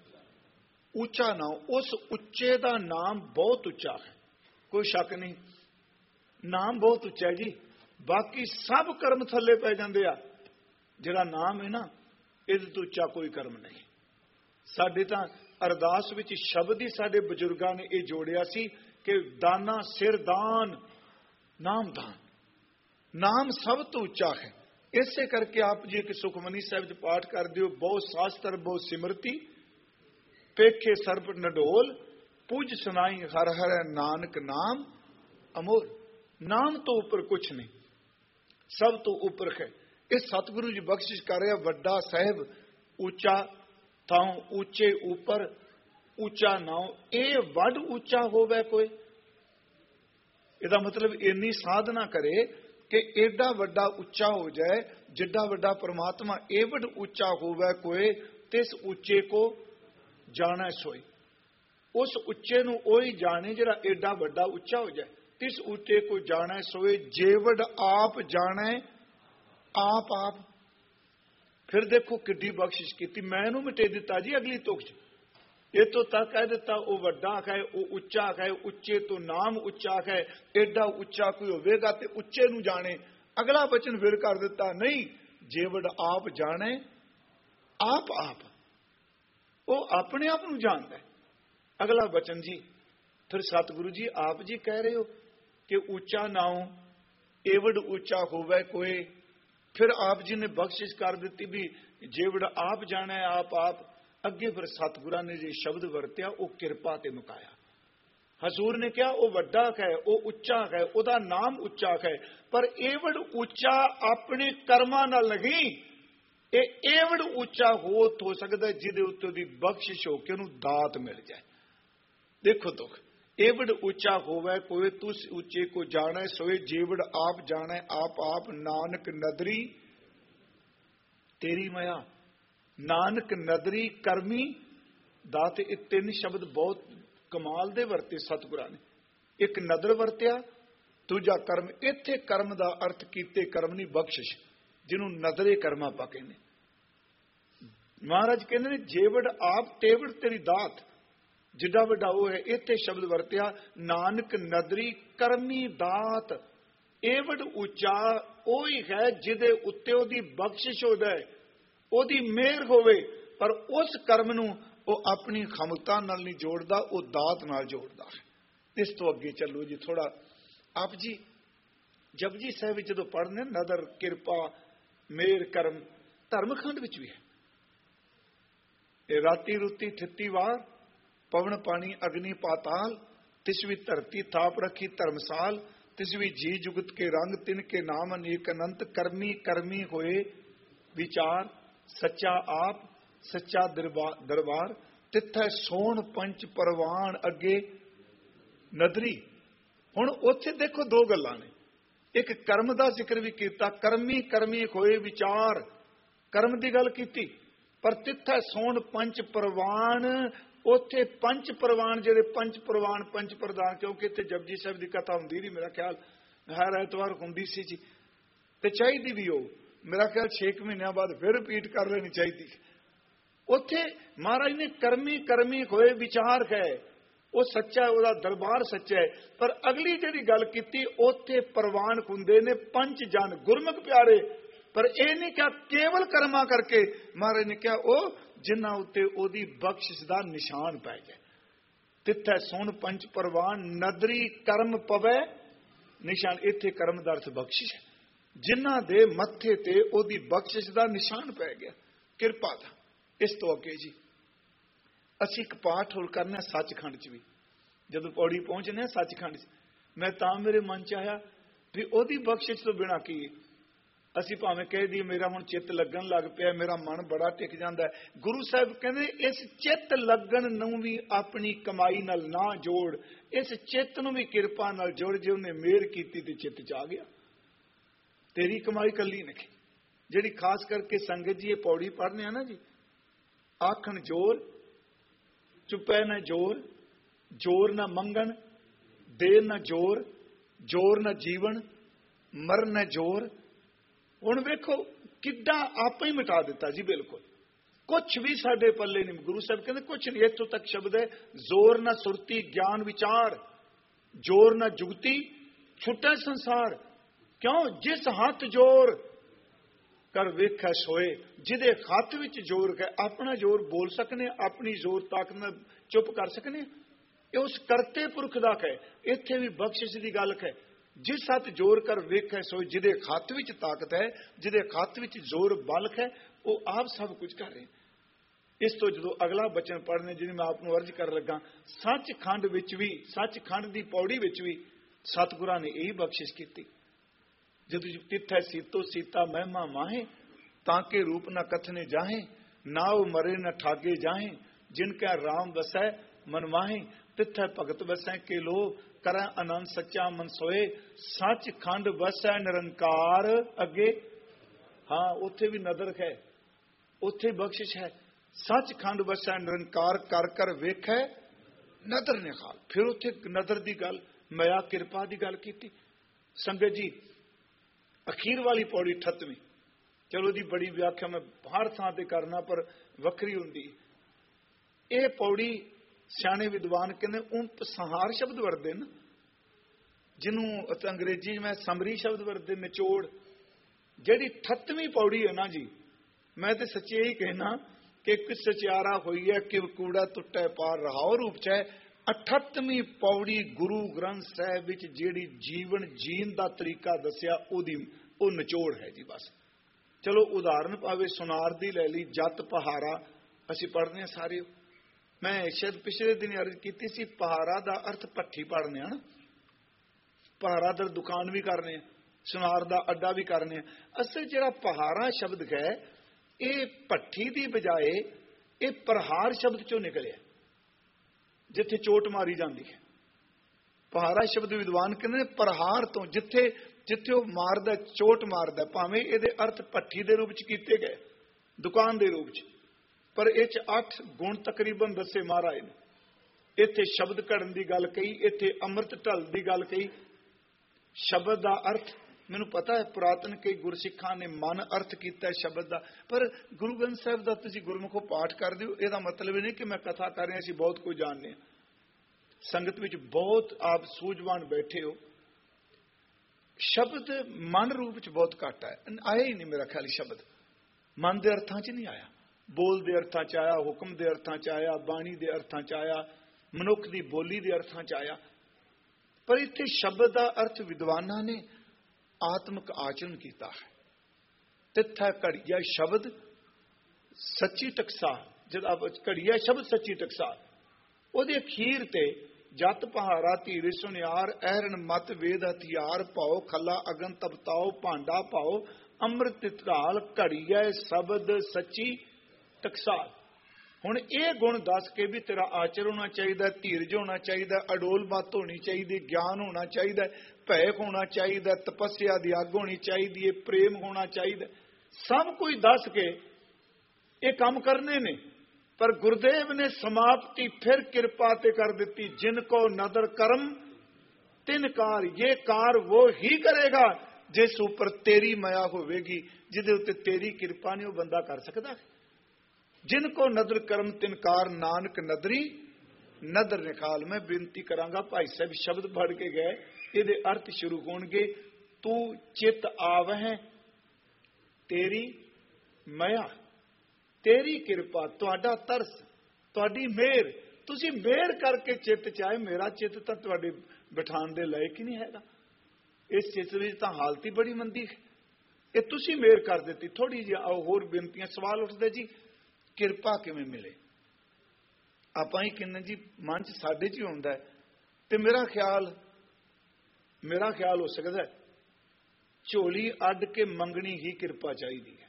ਉੱਚਾ ਨਾਮ। ਉਸ ਉੱਚੇ ਦਾ ਨਾਮ ਬਹੁਤ ਉੱਚਾ ਹੈ, ਕੋਈ ਸ਼ੱਕ ਨਹੀਂ। ਨਾਮ ਬਹੁਤ ਉੱਚਾ ਹੈ ਜੀ। ਬਾਕੀ ਸਭ ਕਰਮ ਥੱਲੇ ਪੈ ਜਾਂਦੇ ਆ, ਜਿਹੜਾ ਨਾਮ ਹੈ ਨਾ, ਇਹਦੇ ਤੋਂ ਉੱਚਾ ਕੋਈ ਕਰਮ ਨਹੀਂ। ਸਾਡੇ ਤਾਂ ਅਰਦਾਸ ਵਿੱਚ ਸ਼ਬਦ ਹੀ ਸਾਡੇ ਬਜ਼ੁਰਗਾਂ ਨੇ ਇਹ ਜੋੜਿਆ ਸੀ ਕਿ ਦਾਨਾ ਸਿਰ ਦਾਨ, ਨਾਮ ਦਾਨ। ਨਾਮ ਸਭ ਤੋਂ ਉੱਚਾ ਹੈ। ਇਸੇ ਕਰਕੇ ਆਪ ਜੀ ਇੱਕ ਸੁਖਮਨੀ ਸਾਹਿਬ 'ਚ ਪਾਠ ਕਰਦੇ ਹੋ, ਬਹੁਤ ਸ਼ਾਸਤਰ ਬਹੁਤ ਸਿਮਰਤੀ, ਪੇਖੇ ਸਰਬ ਨਡੋਲ, ਪੂਜ ਸੁਨਾਈ ਹਰ ਹਰ ਨਾਨਕ ਨਾਮ ਅਮੋਲ। ਨਾਮ ਤੋਂ ਉੱਪਰ ਕੁਛ ਨਹੀਂ, ਸਭ ਤੋਂ ਉੱਪਰ ਹੈ। ਇਹ ਸਤਿਗੁਰੂ ਜੀ ਬਖਸ਼ਿਸ਼ ਕਰ ਰਿਹਾ। ਵੱਡਾ ਸਾਹਿਬ ਉੱਚਾ ਥਾਂ, ਉੱਚੇ ਉੱਪਰ ਉੱਚਾ ਨਾਮ। ਇਹ ਵੱਡ ਉੱਚਾ ਹੋਵੇ ਕੋਈ, ਇਹਦਾ ਮਤਲਬ ਇੰਨੀ ਸਾਧਨਾ ਕਰੇ ਕਿ ਏਡਾ ਵੱਡਾ ਉੱਚਾ ਹੋ ਜਾਏ, ਜਿੱਡਾ ਵੱਡਾ ਪਰਮਾਤਮਾ। ਇਹ ਵੱਡ ਉੱਚਾ ਹੋਵੇ ਕੋਈ, ਤਿਸ ਉੱਚੇ ਕੋ ਜਾਣਾ ਸੋਈ। ਉਸ ਉੱਚੇ ਨੂੰ ਉਹੀ ਜਾਣੇ ਜਿਹੜਾ ਏਡਾ ਵੱਡਾ ਉੱਚਾ ਹੋ ਜਾਏ। ਤਿਸ ਉੱਚੇ ਕੋ ਜਾਣਾ ਸੋਏ, ਜੇਵੜ ਆਪ ਜਾਣੇ ਆਪ ਆਪ। ਫਿਰ ਦੇਖੋ ਕਿੱਡੀ ਬਖਸ਼ਿਸ਼ ਕੀਤੀ। ਮੈਂ ਇਹਨੂੰ ਮਿਟੇ ਦਿੱਤਾ ਜੀ ਅਗਲੀ ਤੁਕ 'ਚ। इतों तक कह दिता वो वड्डा है, वो उच्चा है, उच्चे तो नाम उच्चा है, एडा उच्चा कोई होवेगा ते उच्चे नू जाने। अगला वचन फिर कर दिता, नहीं जेवड़ आप जाने आप आप, वो अपने आप नू जानता है। अगला वचन जी फिर सतगुरु जी आप जी कह रहे हो कि ऊंचा नाओ एवड़ ऊंचा होवे कोई, फिर आप जी ने बख्शिश कर दी भी जेवड़ आप जाना है आप आप। अगे फिर सतगुरा ने जो शब्द वरत्या वो किरपा ते मुकाया। हजूर ने कहा वो वड्डा है, वो उच्चा है, उदा नाम उच्चा है, पर एवड़ उच्चा अपने कर्मां नाल नहीं, ये एवड़ उच्चा हो तो सकता है जिदे उत्ते दी बख्शिश हो के उन्हें दात मिल जाए। देखो दुख एवड़ उच्चा होवे कोई, तुस उच्चे को जाने सोए जेवड़ आप जाने आप आप। नानक नदरी तेरी मया, नानक नदरी करमी दात। ये तीन शब्द बहुत कमाल दे वरते सतगुरां ने। एक नदर वरत्या, दूजा कर्म। इत्थे कर्म दा अर्थ कीते कर्म नहीं बख्शिश, जिन्हों नदरे कर्मा पा कहने। महाराज कहते ने जेवड़ आप तेवड़ तेरी दात, जिड्डा वड्डा वो है। इत्थे शब्द वरत्या नानक नदरी करमी दात। एवड़ उच्चा ओही है जिदे उत्ते ओदी बख्शिश हो जाए, ओदी मेहर होवे, पर उस कर्म नू वो अपनी खमता नाल नहीं जोड़दा, वो दात नाल जोड़दा है। इस तो अगे चलो जी थोड़ा। आप जी जपजी साहिब जो पढ़ने नदर किरपा मेहर कर्म धर्मखंड विच भी है। राती रुती ठित्ती वार पवन पानी अग्नि पाताल, तिसवी धरती थाप रखी धर्मसाल। तिसवी जी जुगत के रंग तिनके नाम अनेक अनंत। करमी करमी होए विचार, सच्चा आप सच्चा दरबार। तिथै सोन पंच परवान अगे नदरी। हुण उत्थे देखो दो गल्लां ने, एक कर्म दा जिक्र भी कीता, करमी करमी होए विचार, कर्म दी गल कीती। पर तिथै सोन पंच परवान, उत्थे पंच परवान जेडे पंच परवान पंच प्रधान, क्योंकि इत्थे जपजी साहिब की कथा हुंदी नहीं, मेरा ख्याल हर एतवार हुंदी सी जी, ते चाहिदी भी हो। मेरा ख्याल छे महीनों बाद फिर रिपीट कर लेनी चाहिए। उत्थे महाराज ने करमी करमी होए विचार है, वो सच्चा है, उसका दरबार सच्चा है। पर अगली जिहड़ी गल कीती उत्थे परवान हुंदे ने पंच जन गुरमुख प्यारे। पर यह नहीं क्या केवल कर्मा करके, महाराज ने क्या ओ जिन्हां उत्ते ओदी बख्शिश दा निशान पै जाए। तिथै सुन पंच परवान नदरी कर्म पवै निशान। इत्थे कर्म दा अर्थ बख्शिश है, जिन्हां दे मत्थे ते ओदी बख्शिश दा निशान पै गया, किरपा दा। इस तो अगे जी असी एक पाठ होर करने सचखंड च भी, जदों पौड़ी पहुंचने सचखंड च, मैं तां मेरे मन च आया भी ओदी बख्शिश तो बिना की असी भावें कह दी मेरा हुण चित्त लगन लग पिया, मेरा मन बड़ा टिक जांदा है। गुरु साहब कहंदे इस चित्त लगन नूं भी अपनी कमाई नाल ना जोड़, इस चित्त नूं भी किरपा नाल जोड़। जे उन्हें मेहर कीती ते चित्त च आ गया। तेरी कमाई कली नहीं, जिहड़ी खास करके संगत जी ये पौड़ी पढ़ने है ना जी, आखण जोर चुपै न जोर, जोर न मंगन दे न जोर, जोर न जीवन मर न जोर। हुण वेखो किड्डा आपे ही मिटा दिता जी, बिल्कुल कुछ भी साडे पल्ले नहीं। गुरु साहब कहते कुछ नहीं। इत्थों तक शब्द है जोर न सुरती ज्ञान विचार, जोर न जुगती छुटे संसार। क्यों? जिस हाथ जोर कर वेखै सोए, जिदे हाथ विच जोर है। अपना जोर बोल सकने, अपनी जोर ताकत नाल चुप कर सकने, ये उस करते पुरख दा है। इत्थे भी बख्शिश की गल है। जिस हाथ जोर कर वेखै सोए, जिदे हाथ विच ताकत है, जिदे हाथ विच जोर बल है, वो आप सब कुछ कर रहे हैं। इस तो जो अगला बचन पढ़ने जिन्हें मैं आपको अर्ज कर लगा, सचखंड विच भी, सचखंड की पौड़ी विच भी सतगुरां ने यही बख्शिश की। जदों तिथै सीतो सीता महिमा माहे, ताके रूप न कथने जाहे, ना वो मरे न ठागे जाहे, जिनका राम वसै मन माहे, तिथै भगत वसै के लो, कर आनंद सच्चा मन सोए, सच खंड वसै निरंकार अगे। हाँ उत्थे भी नदर है, उत्थे बख्शिश है। सच खंड वसै निरंकार कर कर वेखै नदर निहाल। फिर उत्थे नदर की गल, मया किरपा की गल की। संगत जी अखीर वाली पौड़ी अठत्तवीं, चलो जी बड़ी व्याख्या मैं हर थां ते करना पर वखरी हुंदी। ਇਹ ਪੌੜੀ ਸਿਆਣੇ ਵਿਦਵਾਨ ਕਹਿੰਦੇ ਉਂਪ ਸੰਹਾਰ ਸ਼ਬਦ ਵਰਦੇ ਨੇ, ਜਿਹਨੂੰ ਅੰਗਰੇਜ਼ੀ ਮੈਂ ਸਮਰੀ ਸ਼ਬਦ ਵਰਦੇ, ਨਿਚੋੜ। ਜਿਹੜੀ ਅਠੱਤਵੀਂ ਪੌੜੀ ਹੈ ਨਾ ਜੀ, ਮੈਂ ਤੇ ਸੱਚੇ ਹੀ ਕਹਿਣਾ ਕਿ ਇੱਕ ਸਚਿਆਰਾ ਹੋਈ ਹੈ ਕਿ ਕੂੜਾ ਟੁੱਟੇ ਪਾਰ ਰਹਾਓ ਰੂਪ ਚ ਹੈ। ਅਠੱਤਵੀਂ ਪੌੜੀ ਗੁਰੂ ਗ੍ਰੰਥ ਸਾਹਿਬ ਵਿੱਚ ਜਿਹੜੀ ਜੀਵਨ ਜੀਣ ਦਾ ਤਰੀਕਾ ਦੱਸਿਆ, ਉਹਦੀ ਉਹ ਨਿਚੋੜ ਹੈ ਜੀ। ਬਸ ਚਲੋ ਉਦਾਹਰਨ ਭਾਵੇਂ ਸੁਨਾਰ ਦੀ ਲੈ ਲਈ, ਜੱਤ ਪਹਾਰਾ ਅਸੀਂ ਪੜ੍ਹਦੇ ਹਾਂ ਸਾਰੇ। ਮੈਂ ਸ਼ਾਇਦ ਪਿਛਲੇ ਦਿਨ ਅਰਜ਼ ਕੀਤੀ ਸੀ, ਪਹਾਰਾ ਦਾ ਅਰਥ ਭੱਠੀ ਪੜ੍ਹਨੇ ਆ ਨਾ, ਪਹਾਰਾ ਦਾ ਦੁਕਾਨ ਵੀ ਕਰਨੇ ਆ, ਸੁਨਾਰ ਦਾ ਅੱਡਾ ਵੀ ਕਰਨੇ ਆ। ਅਸਲ ਜਿਹੜਾ ਪਹਾਰਾ ਸ਼ਬਦ ਹੈ ਇਹ ਭੱਠੀ ਦੀ ਬਜਾਏ ਇਹ ਪ੍ਰਹਾਰ ਸ਼ਬਦ ਚੋਂ ਨਿਕਲਿਆ, ਜਿੱਥੇ ਚੋਟ ਮਾਰੀ ਜਾਂਦੀ ਹੈ। ਪਹਾਰਾ ਸ਼ਬਦ ਵਿਦਵਾਨ ਕਹਿੰਦੇ ਨੇ ਪ੍ਰਹਾਰ ਤੋਂ, ਜਿੱਥੇ ਜਿੱਥੇ ਉਹ ਮਾਰਦਾ, ਚੋਟ ਮਾਰਦਾ। ਭਾਵੇਂ ਇਹਦੇ ਅਰਥ ਭੱਠੀ ਦੇ ਰੂਪ ਚ ਕੀਤੇ ਗਏ, ਦੁਕਾਨ ਦੇ ਰੂਪ ਚ, ਪਰ ਇਹ ਚ ਅੱਠ ਗੁਣ ਤਕਰੀਬਨ ਦੱਸੇ ਮਹਾਰਾਜ ਨੇ। ਇੱਥੇ ਸ਼ਬਦ ਘੜਨ ਦੀ ਗੱਲ ਕਹੀ, ਇੱਥੇ ਅੰਮ੍ਰਿਤ ਢਲ ਦੀ ਗੱਲ ਕਹੀ। ਸ਼ਬਦ ਦਾ ਅਰਥ ਮੈਨੂੰ ਪਤਾ ਹੈ ਪੁਰਾਤਨ ਕਈ ਗੁਰਸਿੱਖਾਂ ਨੇ ਮਨ ਅਰਥ ਕੀਤਾ ਸ਼ਬਦ ਦਾ, ਪਰ ਗੁਰੂ ਗ੍ਰੰਥ ਸਾਹਿਬ ਦਾ ਤੁਸੀਂ ਗੁਰਮੁਖੋਂ ਪਾਠ ਕਰਦੇ ਹੋ, ਇਹਦਾ ਮਤਲਬ ਇਹ ਨਹੀਂ ਕਿ ਮੈਂ ਕਥਾ ਕਰ ਰਿਹਾ, ਅਸੀਂ ਬਹੁਤ ਕੁਝ ਜਾਣਦੇ ਹਾਂ। ਸੰਗਤ ਵਿੱਚ ਬਹੁਤ ਆਪ ਸੂਝਵਾਨ ਬੈਠੇ ਹੋ। ਸ਼ਬਦ ਮਨ ਰੂਪ ਚ ਬਹੁਤ ਘੱਟ ਹੈ, ਆਇਆ ਹੀ ਨਹੀਂ ਮੇਰਾ ਖਿਆਲ। ਸ਼ਬਦ ਮਨ ਦੇ ਅਰਥਾਂ ਚ ਨਹੀਂ ਆਇਆ, ਬੋਲ ਦੇ ਅਰਥਾਂ ਚ ਆਇਆ, ਹੁਕਮ ਦੇ ਅਰਥਾਂ ਚ ਆਇਆ, ਬਾਣੀ ਦੇ ਅਰਥਾਂ ਚ ਆਇਆ, ਮਨੁੱਖ ਦੀ ਬੋਲੀ ਦੇ ਅਰਥਾਂ ਚ ਆਇਆ। ਪਰ ਇੱਥੇ ਸ਼ਬਦ ਦਾ ਅਰਥ ਵਿਦਵਾਨਾਂ ਨੇ ਆਤਮਿਕ ਆਚਰਨ ਕੀਤਾ ਹੈ। ਤਿੱਥਾ ਘੜੀਆ ਸ਼ਬਦ ਸੱਚੀ ਟਕਸਾ, ਜਦ ਆਪ ਘੜੀਆ ਸ਼ਬਦ ਸੱਚੀ ਟਕਸਾ, ਉਹਦੇ ਅਖੀਰ ਤੇ ਜੱਤ ਪਹਾਰਾ ਧੀਰੇ ਸੁਨਿਆਰ ਐਰਨ ਮਤ ਵੇਦ ਹਥਿਆਰ ਪਾਓ, ਖੱਲਾ ਅਗਨ ਤਪਤਾਓ, ਭਾਂਡਾ ਪਾਓ, ਅੰਮ੍ਰਿਤ ਢਾਲ ਘੜੀਆ ਸ਼ਬਦ ਸੱਚੀ ਟਕਸਾਲ। ਹੁਣ ਇਹ ਗੁਣ ਦੱਸ ਕੇ ਵੀ ਤੇਰਾ ਆਚਰ ਹੋਣਾ ਚਾਹੀਦਾ, ਧੀਰਜ ਹੋਣਾ ਚਾਹੀਦਾ, ਅਡੋਲ ਮਤ ਹੋਣੀ ਚਾਹੀਦੀ, ਗਿਆਨ ਹੋਣਾ ਚਾਹੀਦਾ, ਭੈ ਹੋਣਾ ਚਾਹੀਦਾ, ਤਪੱਸਿਆ ਦੀ ਅੱਗ ਹੋਣੀ ਚਾਹੀਦੀ ਹੈ, ਪ੍ਰੇਮ ਹੋਣਾ ਚਾਹੀਦਾ। ਸਭ ਕੁਝ ਦੱਸ ਕੇ ਇਹ ਕੰਮ ਕਰਨੇ ਨੇ। ਪਰ ਗੁਰਦੇਵ ਨੇ ਸਮਾਪਤੀ ਫਿਰ ਕਿਰਪਾ ਤੇ ਕਰ ਦਿੱਤੀ, ਜਿਨ ਕੋ ਨਦਰ ਕਰਮ ਤਿਨ ਕਾਰ, ਇਹ ਕਾਰ ਉਹ ਹੀ ਕਰੇਗਾ ਜਿਸ ਉੱਪਰ ਤੇਰੀ ਮਾਇਆ ਹੋਵੇਗੀ। ਜਿਹਦੇ ਉੱਤੇ ਤੇਰੀ ਕਿਰਪਾ ਨਹੀਂ ਉਹ ਬੰਦਾ ਕਰ ਸਕਦਾ। ਜਿਨ ਕੋ ਨਦਰ ਕਰਮ ਤਿਨਕਾਰ, ਨਾਨਕ ਨਦਰੀ ਨਦਰ ਨਿਕਾਲ। ਮੈਂ ਬੇਨਤੀ ਕਰਾਂਗਾ, ਭਾਈ ਸਾਹਿਬ ਸ਼ਬਦ ਪੜ ਕੇ ਗਏ, ਇਹਦੇ ਅਰਥ ਸ਼ੁਰੂ ਹੋਣਗੇ। ਤੂੰ ਚਿਤ ਆਵਹਿ ਤੇਰੀ ਮਾਇਆ, ਤੇਰੀ ਕਿਰਪਾ, ਤੁਹਾਡਾ ਤਰਸ, ਤੁਹਾਡੀ ਮਿਹਰ, ਤੁਸੀਂ ਮਿਹਰ ਕਰਕੇ ਚਿੱਤ ਚਾਹੇ। ਮੇਰਾ ਚਿੱਤ ਤਾਂ ਤੁਹਾਡੇ ਬਿਠਾਉਣ ਦੇ ਲਾਇਕ ਹੀ ਨਹੀਂ ਹੈਗਾ। ਇਸ ਚਿੱਤ ਵਿੱਚ ਤਾਂ ਹਾਲਤ ਹੀ ਬੜੀ ਮੰਦੀ ਹੈ। ਇਹ ਤੁਸੀਂ ਮਿਹਰ ਕਰ ਦਿੱਤੀ। ਥੋੜੀ ਜਿਹੀ ਆਓ ਹੋਰ ਬੇਨਤੀਆਂ। ਸਵਾਲ ਉੱਠਦੇ ਜੀ, ਕਿਰਪਾ ਕਿਵੇਂ ਮਿਲੇ? ਆਪਾਂ ਹੀ ਕਿੰਨੇ ਜੀ ਮਨ ਚ ਸਾਡੇ ਚ ਹੀ ਹੁੰਦਾ ਹੈ। ਤੇ ਮੇਰਾ ਖਿਆਲ ਮੇਰਾ ਖਿਆਲ ਹੋ ਸਕਦਾ ਝੋਲੀ ਅੱਡ ਕੇ ਮੰਗਣੀ ਹੀ ਕਿਰਪਾ ਚਾਹੀਦੀ ਹੈ।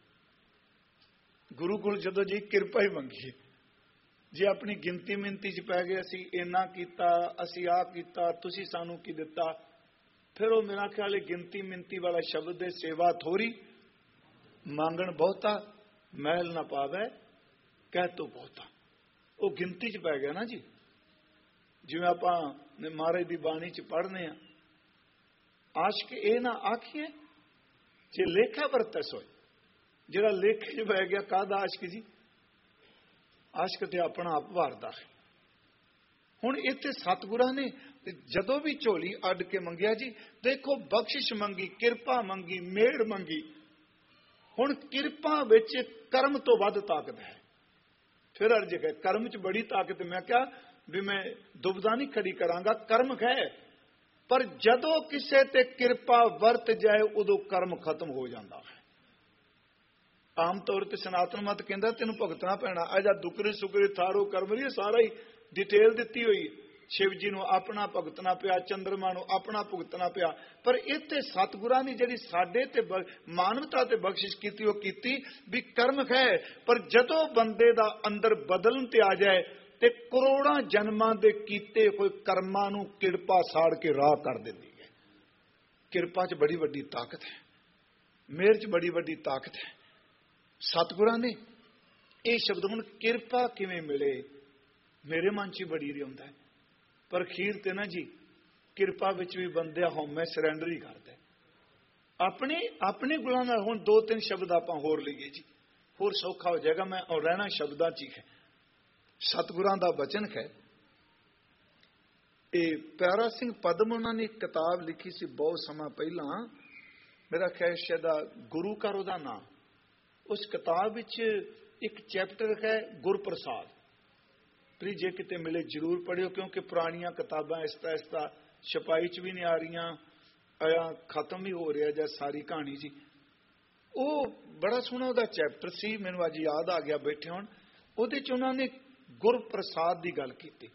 ਗੁਰੂ ਕੋਲ ਜਦੋਂ ਜੀ ਕਿਰਪਾ ਹੀ ਮੰਗੀਏ, ਜੇ ਆਪਣੀ ਗਿਣਤੀ ਮਿੰਤੀ ਚ ਪੈ ਗਏ, ਅਸੀਂ ਇੰਨਾ ਕੀਤਾ, ਅਸੀਂ ਆਹ ਕੀਤਾ, ਤੁਸੀਂ ਸਾਨੂੰ ਕੀ ਦਿੱਤਾ, ਫਿਰ ਉਹ ਮੇਰਾ ਖਿਆਲ ਗਿਣਤੀ ਮਿੰਤੀ ਵਾਲਾ ਸ਼ਬਦ ਦੇ ਸੇਵਾ ਥੋੜੀ, ਮੰਗਣ ਬਹੁਤਾ, ਮਹਿਲ ਨਾ ਪਾਵੇ ਕਹਿ ਤੋ ਬਹੁਤਾ। ਉਹ ਗਿਣਤੀ ਚ ਪੈ ਗਿਆ ਨਾ ਜੀ। ਜਿਵੇਂ ਆਪਾਂ ਮਹਾਰਾਜ ਦੀ ਬਾਣੀ ਚ ਪੜ੍ਹਨੇ ਆ, ਆਸ਼ਕ ਇਹ ਨਾ ਆਖੀਏ ਜੇ ਲੇਖਾ ਵਰਤਸ ਹੋਏ। ਜਿਹੜਾ ਲੇਖੇ ਚ ਪੈ ਗਿਆ, ਕਾਹਦਾ ਆਸ਼ਕ ਜੀ? ਆਸ਼ਕ ਤੇ ਆਪਣਾ ਆਪ ਵਾਰਦਾ ਹੈ। ਹੁਣ ਇੱਥੇ ਸਤਿਗੁਰਾਂ ਨੇ ਜਦੋਂ ਵੀ ਝੋਲੀ ਅੱਡ ਕੇ ਮੰਗਿਆ ਜੀ, ਦੇਖੋ ਬਖਸ਼ਿਸ਼ ਮੰਗੀ, ਕਿਰਪਾ ਮੰਗੀ, ਮਿਹਰ ਮੰਗੀ। ਹੁਣ ਕਿਰਪਾ ਵਿੱਚ ਕਰਮ ਤੋਂ ਵੱਧ ਤਾਕਤ ਹੈ। ਫਿਰ ਅਰਜ ਹੈ, ਕਰਮ ਚ ਬੜੀ ਤਾਕਤ। ਮੈਂ ਕਿਹਾ ਵੀ ਮੈਂ ਦੁਬਦਾ ਨਹੀਂ ਖੜੀ ਕਰਾਂਗਾ, ਕਰਮ ਹੈ, ਪਰ ਜਦੋਂ ਕਿਸੇ ਤੇ ਕਿਰਪਾ ਵਰਤ ਜਾਏ ਉਦੋਂ ਕਰਮ ਖਤਮ ਹੋ ਜਾਂਦਾ ਹੈ। ਆਮ ਤੌਰ ਤੇ ਸਨਾਤਨ ਮਤ ਕਹਿੰਦਾ ਤੈਨੂੰ ਭੁਗਤਣਾ ਪੈਣਾ। ਅਜਾ ਦੁਕਰੇ ਸੁਕਰੇ ਥਾਰੋ ਕਰਮ ਰਹੀ, ਸਾਰਾ ਹੀ ਡਿਟੇਲ ਦਿੱਤੀ ਹੋਈ। ਸ਼ਿਵ ਜੀ ਨੂੰ ਆਪਣਾ ਭੁਗਤਣਾ ਪਿਆ, ਚੰਦਰਮਾ ਨੂੰ ਆਪਣਾ ਭੁਗਤਣਾ ਪਿਆ। ਪਰ ਇੱਥੇ ਸਤਿਗੁਰਾਂ ਨੇ ਜਿਹੜੀ ਸਾਡੇ ਤੇ ਮਾਨਵਤਾ ਤੇ ਬਖਸ਼ਿਸ਼ ਕੀਤੀ, ਉਹ ਕੀਤੀ ਵੀ ਕਰਮ ਹੈ। ਪਰ ਜਦੋਂ ਬੰਦੇ ਦਾ ਅੰਦਰ ਬਦਲਣ ਤੇ ਆ ਜਾਏ ਤੇ ਕਰੋੜਾਂ ਜਨਮਾਂ ਦੇ ਕੀਤੇ ਹੋਏ ਕਰਮਾਂ ਨੂੰ ਕਿਰਪਾ ਸਾੜ ਕੇ ਰਾਹ ਕਰ ਦਿੰਦੀ ਹੈ। ਕਿਰਪਾ 'ਚ ਬੜੀ ਵੱਡੀ ਤਾਕਤ ਹੈ, ਮਿਹਰ 'ਚ ਬੜੀ ਵੱਡੀ ਤਾਕਤ ਹੈ। ਸਤਿਗੁਰਾਂ ਨੇ ਇਹ ਸ਼ਬਦ, ਹੁਣ ਕਿਰਪਾ ਕਿਵੇਂ ਮਿਲੇ, ਮੇਰੇ ਮਨ 'ਚ ਬੜੀ ਰਿਉਂਦਾ ਹੈ। ਪਰ ਅਖੀਰ ਤੇ ਨਾ ਜੀ, ਕਿਰਪਾ ਵਿੱਚ ਵੀ ਬੰਦਿਆ ਹਉਮੈ ਸਰੈਂਡਰ ਹੀ ਕਰਦਾ ਆਪਣੇ ਆਪਣੇ ਗੁਲਾਂ ਨਾਲ। ਹੁਣ ਦੋ ਤਿੰਨ ਸ਼ਬਦ ਆਪਾਂ ਹੋਰ ਲਈਏ ਜੀ, ਹੋਰ ਸੌਖਾ ਹੋ ਜਾਏਗਾ। ਮੈਂ ਰਹਿਣਾ ਸ਼ਬਦਾਂ 'ਚ ਹੀ ਹੈ। ਸਤਿਗੁਰਾਂ ਦਾ ਬਚਨ ਹੈ। ਇਹ ਪਿਆਰਾ ਸਿੰਘ ਪਦਮ ਉਹਨਾਂ ਨੇ ਇੱਕ ਕਿਤਾਬ ਲਿਖੀ ਸੀ ਬਹੁਤ ਸਮਾਂ ਪਹਿਲਾਂ, ਮੇਰਾ ਖਿਆਲ ਸ਼ਾਇਦ ਗੁਰੂ ਘਰ ਉਹਦਾ ਨਾਂ। ਉਸ ਕਿਤਾਬ ਵਿੱਚ ਇੱਕ ਚੈਪਟਰ ਹੈ ਗੁਰਪ੍ਰਸਾਦ। ਪਲੀਜ਼ ਜੇ ਕਿਤੇ ਮਿਲੇ ਜ਼ਰੂਰ ਪੜ੍ਹਿਓ, ਕਿਉਂਕਿ ਪੁਰਾਣੀਆਂ ਕਿਤਾਬਾਂ ਇਸ ਤਰ੍ਹਾਂ ਇਸ ਤਰ੍ਹਾਂ ਛਪਾਈ 'ਚ ਵੀ ਨਹੀਂ ਆ ਰਹੀਆਂ, ਆਇਆ ਖਤਮ ਵੀ ਹੋ ਰਿਹਾ ਜਾਂ ਸਾਰੀ ਕਹਾਣੀ ਜੀ। ਉਹ ਬੜਾ ਸੋਹਣਾ ਉਹਦਾ ਚੈਪਟਰ ਸੀ, ਮੈਨੂੰ ਅੱਜ ਯਾਦ ਆ ਗਿਆ ਬੈਠੇ ਹੁਣ। ਉਹਦੇ 'ਚ ਉਹਨਾਂ ਨੇ ਗੁਰਪ੍ਰਸਾਦ ਦੀ ਗੱਲ ਕੀਤੀ।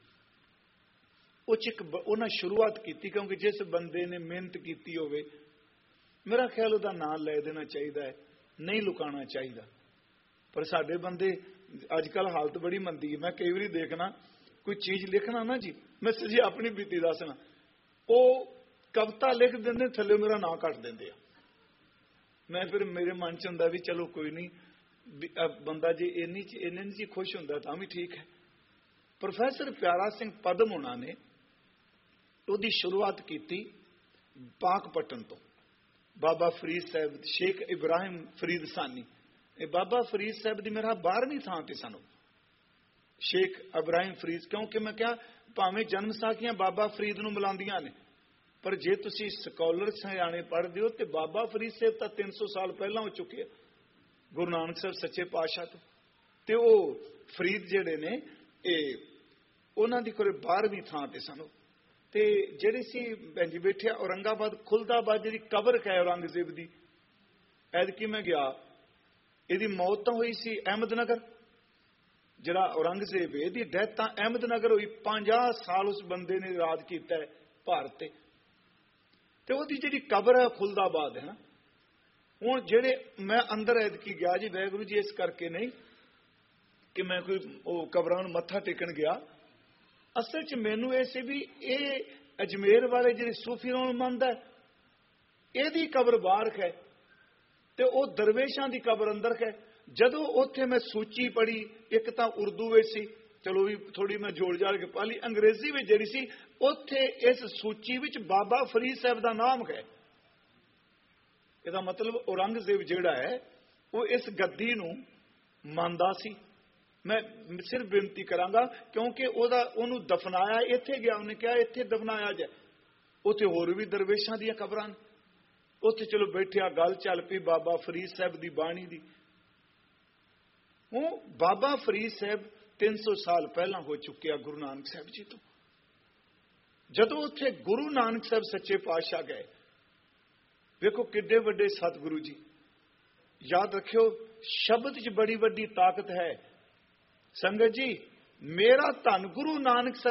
ਉਹ 'ਚ ਇੱਕ ਉਹਨਾਂ ਸ਼ੁਰੂਆਤ ਕੀਤੀ, ਕਿਉਂਕਿ ਜਿਸ ਬੰਦੇ ਨੇ ਮਿਹਨਤ ਕੀਤੀ ਹੋਵੇ, ਮੇਰਾ ਖਿਆਲ ਉਹਦਾ ਨਾਂ ਲੈ ਦੇਣਾ ਚਾਹੀਦਾ ਹੈ, ਨਹੀਂ ਲੁਕਾਉਣਾ ਚਾਹੀਦਾ। ਪਰ ਸਾਡੇ ਬੰਦੇ ਅੱਜ ਕੱਲ੍ਹ ਹਾਲਤ ਬੜੀ ਮੰਦੀ ਹੈ। ਮੈਂ ਕਈ ਵਾਰੀ ਦੇਖਣਾ ਕੋਈ ਚੀਜ਼ ਲਿਖਣਾ ਨਾ ਜੀ, ਮੈਂ ਜੀ ਆਪਣੀ ਬੀਤੀ ਦੱਸਣਾ, ਉਹ ਕਵਿਤਾ ਲਿਖ ਦਿੰਦੇ ਥੱਲੇ ਮੇਰਾ ਨਾਂ ਕੱਟ ਦਿੰਦੇ ਆ। ਮੈਂ ਫਿਰ ਮੇਰੇ ਮਨ 'ਚ ਹੁੰਦਾ ਵੀ ਚਲੋ ਕੋਈ ਨਹੀਂ, ਬੰਦਾ ਜੇ ਇੰਨੀ ਚ ਇੰਨੇ ਚ ਖੁਸ਼ ਹੁੰਦਾ ਤਾਂ ਵੀ ਠੀਕ ਹੈ। ਪ੍ਰੋਫੈਸਰ ਪਿਆਰਾ ਸਿੰਘ ਪਦਮ ਹੋਣਾ ਨੇ ਉਹਦੀ ਸ਼ੁਰੂਆਤ ਕੀਤੀ ਪਾਕਪਟਨ ਤੋਂ। ਬਾਬਾ ਫਰੀਦ ਸਾਹਿਬ, ਸ਼ੇਖ ਇਬਰਾਹਿਮ ਫਰੀਦ ਸਾਨੀ, ਇਹ ਬਾਬਾ ਫਰੀਦ ਸਾਹਿਬ ਦੀ ਮੇਰਾ ਬਾਰਵੀਂ ਥਾਂ ਤੇ ਸਾਨੂੰ ਸ਼ੇਖ ਇਬਰਾਹਿਮ ਫਰੀਦ, ਕਿਉਂਕਿ ਮੈਂ ਕਿਹਾ ਭਾਵੇਂ ਜਨਮ ਸਾਖੀਆਂ ਬਾਬਾ ਫਰੀਦ ਨੂੰ ਮਿਲਾਉਂਦੀਆਂ ਨੇ, ਪਰ ਜੇ ਤੁਸੀਂ ਸਕਾਲਰ ਸਿਆਣੇ ਪੜ੍ਹਦੇ ਹੋ ਤੇ ਬਾਬਾ ਫਰੀਦ ਸਾਹਿਬ ਤਾਂ ਤਿੰਨ ਸੌ ਸਾਲ ਪਹਿਲਾਂ ਹੋ ਚੁੱਕੇ ਆ ਗੁਰੂ ਨਾਨਕ ਸਾਹਿਬ ਸੱਚੇ ਪਾਤਸ਼ਾਹ ਤੋਂ। ਤੇ ਉਹ ਫਰੀਦ ਜਿਹੜੇ ਨੇ ਇਹ ਉਹਨਾਂ ਦੀ ਕੋਈ ਬਾਰਵੀਂ ਥਾਂ ਤੇ ਸਾਨੂੰ। ਤੇ ਜਿਹੜੀ ਸੀ ਭੈਣ ਜੀ ਬੈਠਿਆ ਔਰੰਗਾਬਾਦ ਖੁਲਦਾਬਾਦ ਜਿਹੜੀ ਕਬਰ ਹੈ ਔਰੰਗਜ਼ੇਬ ਦੀ, ਐਤਕੀ ਮੈਂ ਗਿਆ, ਇਹਦੀ ਮੌਤ ਤਾਂ ਹੋਈ ਸੀ ਅਹਿਮਦਨਗਰ। ਜਿਹੜਾ ਔਰੰਗਜ਼ੇਬ ਇਹਦੀ ਡੈਥ ਤਾਂ ਅਹਿਮਦਨਗਰ ਹੋਈ। ਪੰਜਾਹ ਸਾਲ ਉਸ ਬੰਦੇ ਨੇ ਰਾਜ ਕੀਤਾ ਹੈ ਭਾਰਤ ਤੇ। ਤੇ ਉਹਦੀ ਜਿਹੜੀ ਕਬਰ ਹੈ ਖੁਲਦਾਬਾਦ ਹੈ ਨਾ। ਹੁਣ ਜਿਹੜੇ ਮੈਂ ਅੰਦਰ ਐਤਕੀ ਗਿਆ ਜੀ, ਵਾਹਿਗੁਰੂ ਜੀ ਇਸ ਕਰਕੇ ਨਹੀਂ ਕਿ ਮੈਂ ਕੋਈ ਉਹ ਕਬਰਾਂ ਨੂੰ ਮੱਥਾ ਟੇਕਣ ਗਿਆ, ਅਸਲ 'ਚ ਮੈਨੂੰ ਇਹ ਸੀ ਵੀ ਇਹ ਅਜਮੇਰ ਵਾਲੇ ਜਿਹੜੇ ਸੂਫੀ ਨੂੰ ਮੰਨਦਾ, ਇਹਦੀ ਕਬਰ ਬਾਹਰ ਹੈ ਤੇ ਉਹ ਦਰਵੇਸ਼ਾਂ ਦੀ ਕਬਰ ਅੰਦਰ ਹੈ। ਜਦੋਂ ਉੱਥੇ ਮੈਂ ਸੂਚੀ ਪੜ੍ਹੀ, ਇੱਕ ਤਾਂ ਉਰਦੂ ਵਿੱਚ ਸੀ, ਚਲੋ ਵੀ ਥੋੜੀ ਮੈਂ ਜੋੜ ਜਾੜ ਕੇ ਪਾ ਲਈ, ਅੰਗਰੇਜ਼ੀ ਵਿੱਚ ਜਿਹੜੀ ਸੀ ਉੱਥੇ ਇਸ ਸੂਚੀ ਵਿੱਚ ਬਾਬਾ ਫਰੀਦ ਸਾਹਿਬ ਦਾ ਨਾਮ ਹੈ। ਇਹਦਾ ਮਤਲਬ ਔਰੰਗਜ਼ੇਬ ਜਿਹੜਾ ਹੈ ਉਹ ਇਸ ਗੱਦੀ ਨੂੰ ਮੰਨਦਾ ਸੀ। ਮੈਂ ਸਿਰਫ ਬੇਨਤੀ ਕਰਾਂਗਾ, ਕਿਉਂਕਿ ਉਹਦਾ ਉਹਨੂੰ ਦਫਨਾਇਆ ਇੱਥੇ ਗਿਆ, ਉਹਨੇ ਕਿਹਾ ਇੱਥੇ ਦਫਨਾਇਆ ਜਾਏ। ਉੱਥੇ ਹੋਰ ਵੀ ਦਰਵੇਸ਼ਾਂ ਦੀਆਂ ਕਬਰਾਂ ਨੇ। ਉੱਥੇ ਚਲੋ ਬੈਠਿਆ, ਗੱਲ ਚੱਲ ਪਈ ਬਾਬਾ ਫਰੀਦ ਸਾਹਿਬ ਦੀ ਬਾਣੀ ਦੀ। ਉਹ ਬਾਬਾ ਫਰੀਦ ਸਾਹਿਬ ਤਿੰਨ ਸੌ ਸਾਲ ਪਹਿਲਾਂ ਹੋ ਚੁੱਕਿਆ ਗੁਰੂ ਨਾਨਕ ਸਾਹਿਬ ਜੀ ਤੋਂ। ਜਦੋਂ ਉੱਥੇ ਗੁਰੂ ਨਾਨਕ ਸਾਹਿਬ ਸੱਚੇ ਪਾਤਸ਼ਾਹ ਗਏ, ਵੇਖੋ ਕਿੱਡੇ ਵੱਡੇ ਸਤਿਗੁਰੂ ਜੀ। ਯਾਦ ਰੱਖਿਓ, ਸ਼ਬਦ 'ਚ ਬੜੀ ਵੱਡੀ ਤਾਕਤ ਹੈ ਸੰਗਤ ਜੀ। ਮੇਰਾ ਧੰਨ ਗੁਰੂ ਨਾਨਕ ਸਾਹਿਬ